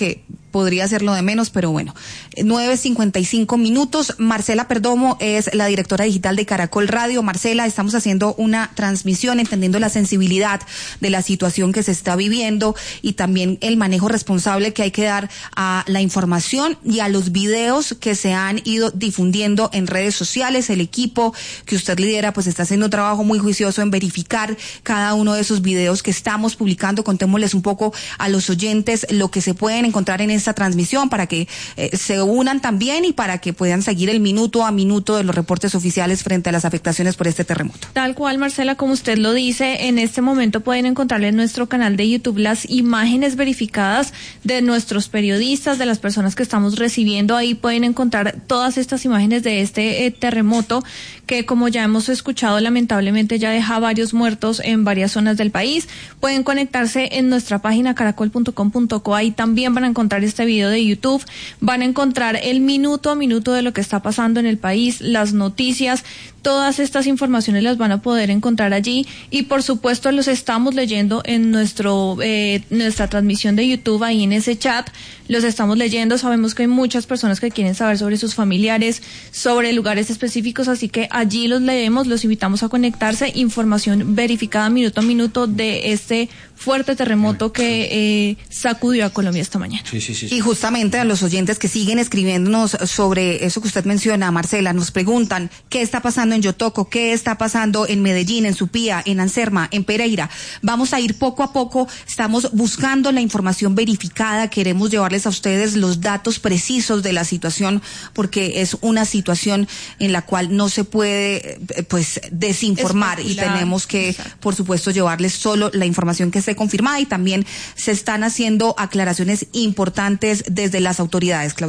Speaker 1: podría ser lo de menos, pero bueno. nueve cincuenta y cinco minutos. Marcela Perdomo es la directora digital de Caracol Radio. Marcela, estamos haciendo una transmisión entendiendo la sensibilidad de la situación que se está viviendo y también el manejo responsable que hay que dar a la información y a los videos que se han ido difundiendo en redes sociales. El equipo que usted lidera pues está haciendo un trabajo muy juicioso en verificar cada uno de esos videos que estamos publicando. Contémosles un poco a los oyentes lo que se pueden encontrar en esta transmisión para que eh, se unan también y para que puedan seguir el minuto a minuto de los reportes oficiales frente a las afectaciones por este terremoto.
Speaker 11: Tal cual, Marcela, como usted lo dice, en este momento pueden encontrar en nuestro canal de YouTube las imágenes verificadas de nuestros periodistas, de las personas que estamos recibiendo. Ahí pueden encontrar todas estas imágenes de este eh, terremoto que, como ya hemos escuchado, lamentablemente ya deja varios muertos en varias zonas del país. Pueden conectarse en nuestra página caracol punto com punto co. Ahí también van a encontrar este video de YouTube. Van a encontrar el minuto a minuto de lo que está pasando en el país, las noticias. Todas estas informaciones las van a poder encontrar allí y por supuesto los estamos leyendo en nuestro eh, nuestra transmisión de YouTube, ahí en ese chat los estamos leyendo. Sabemos que hay muchas personas que quieren saber sobre sus familiares, sobre lugares específicos, así que allí los leemos, los invitamos a conectarse. Información verificada minuto a minuto de este fuerte terremoto que eh, sacudió a Colombia esta mañana.
Speaker 1: Sí, sí, sí, sí. Y justamente a los oyentes que siguen escribiéndonos sobre eso que usted menciona, Marcela, nos preguntan qué está pasando en Yotoco, qué está pasando en Medellín, en Supía, en Anserma, en Pereira. Vamos a ir poco a poco, estamos buscando la información verificada, queremos llevarles a ustedes los datos precisos de la situación, porque es una situación en la cual no se puede pues desinformar Especular. Y tenemos que, Exacto. por supuesto, llevarles solo la información que esté confirmada y también se están haciendo aclaraciones importantes desde las autoridades, Claudia.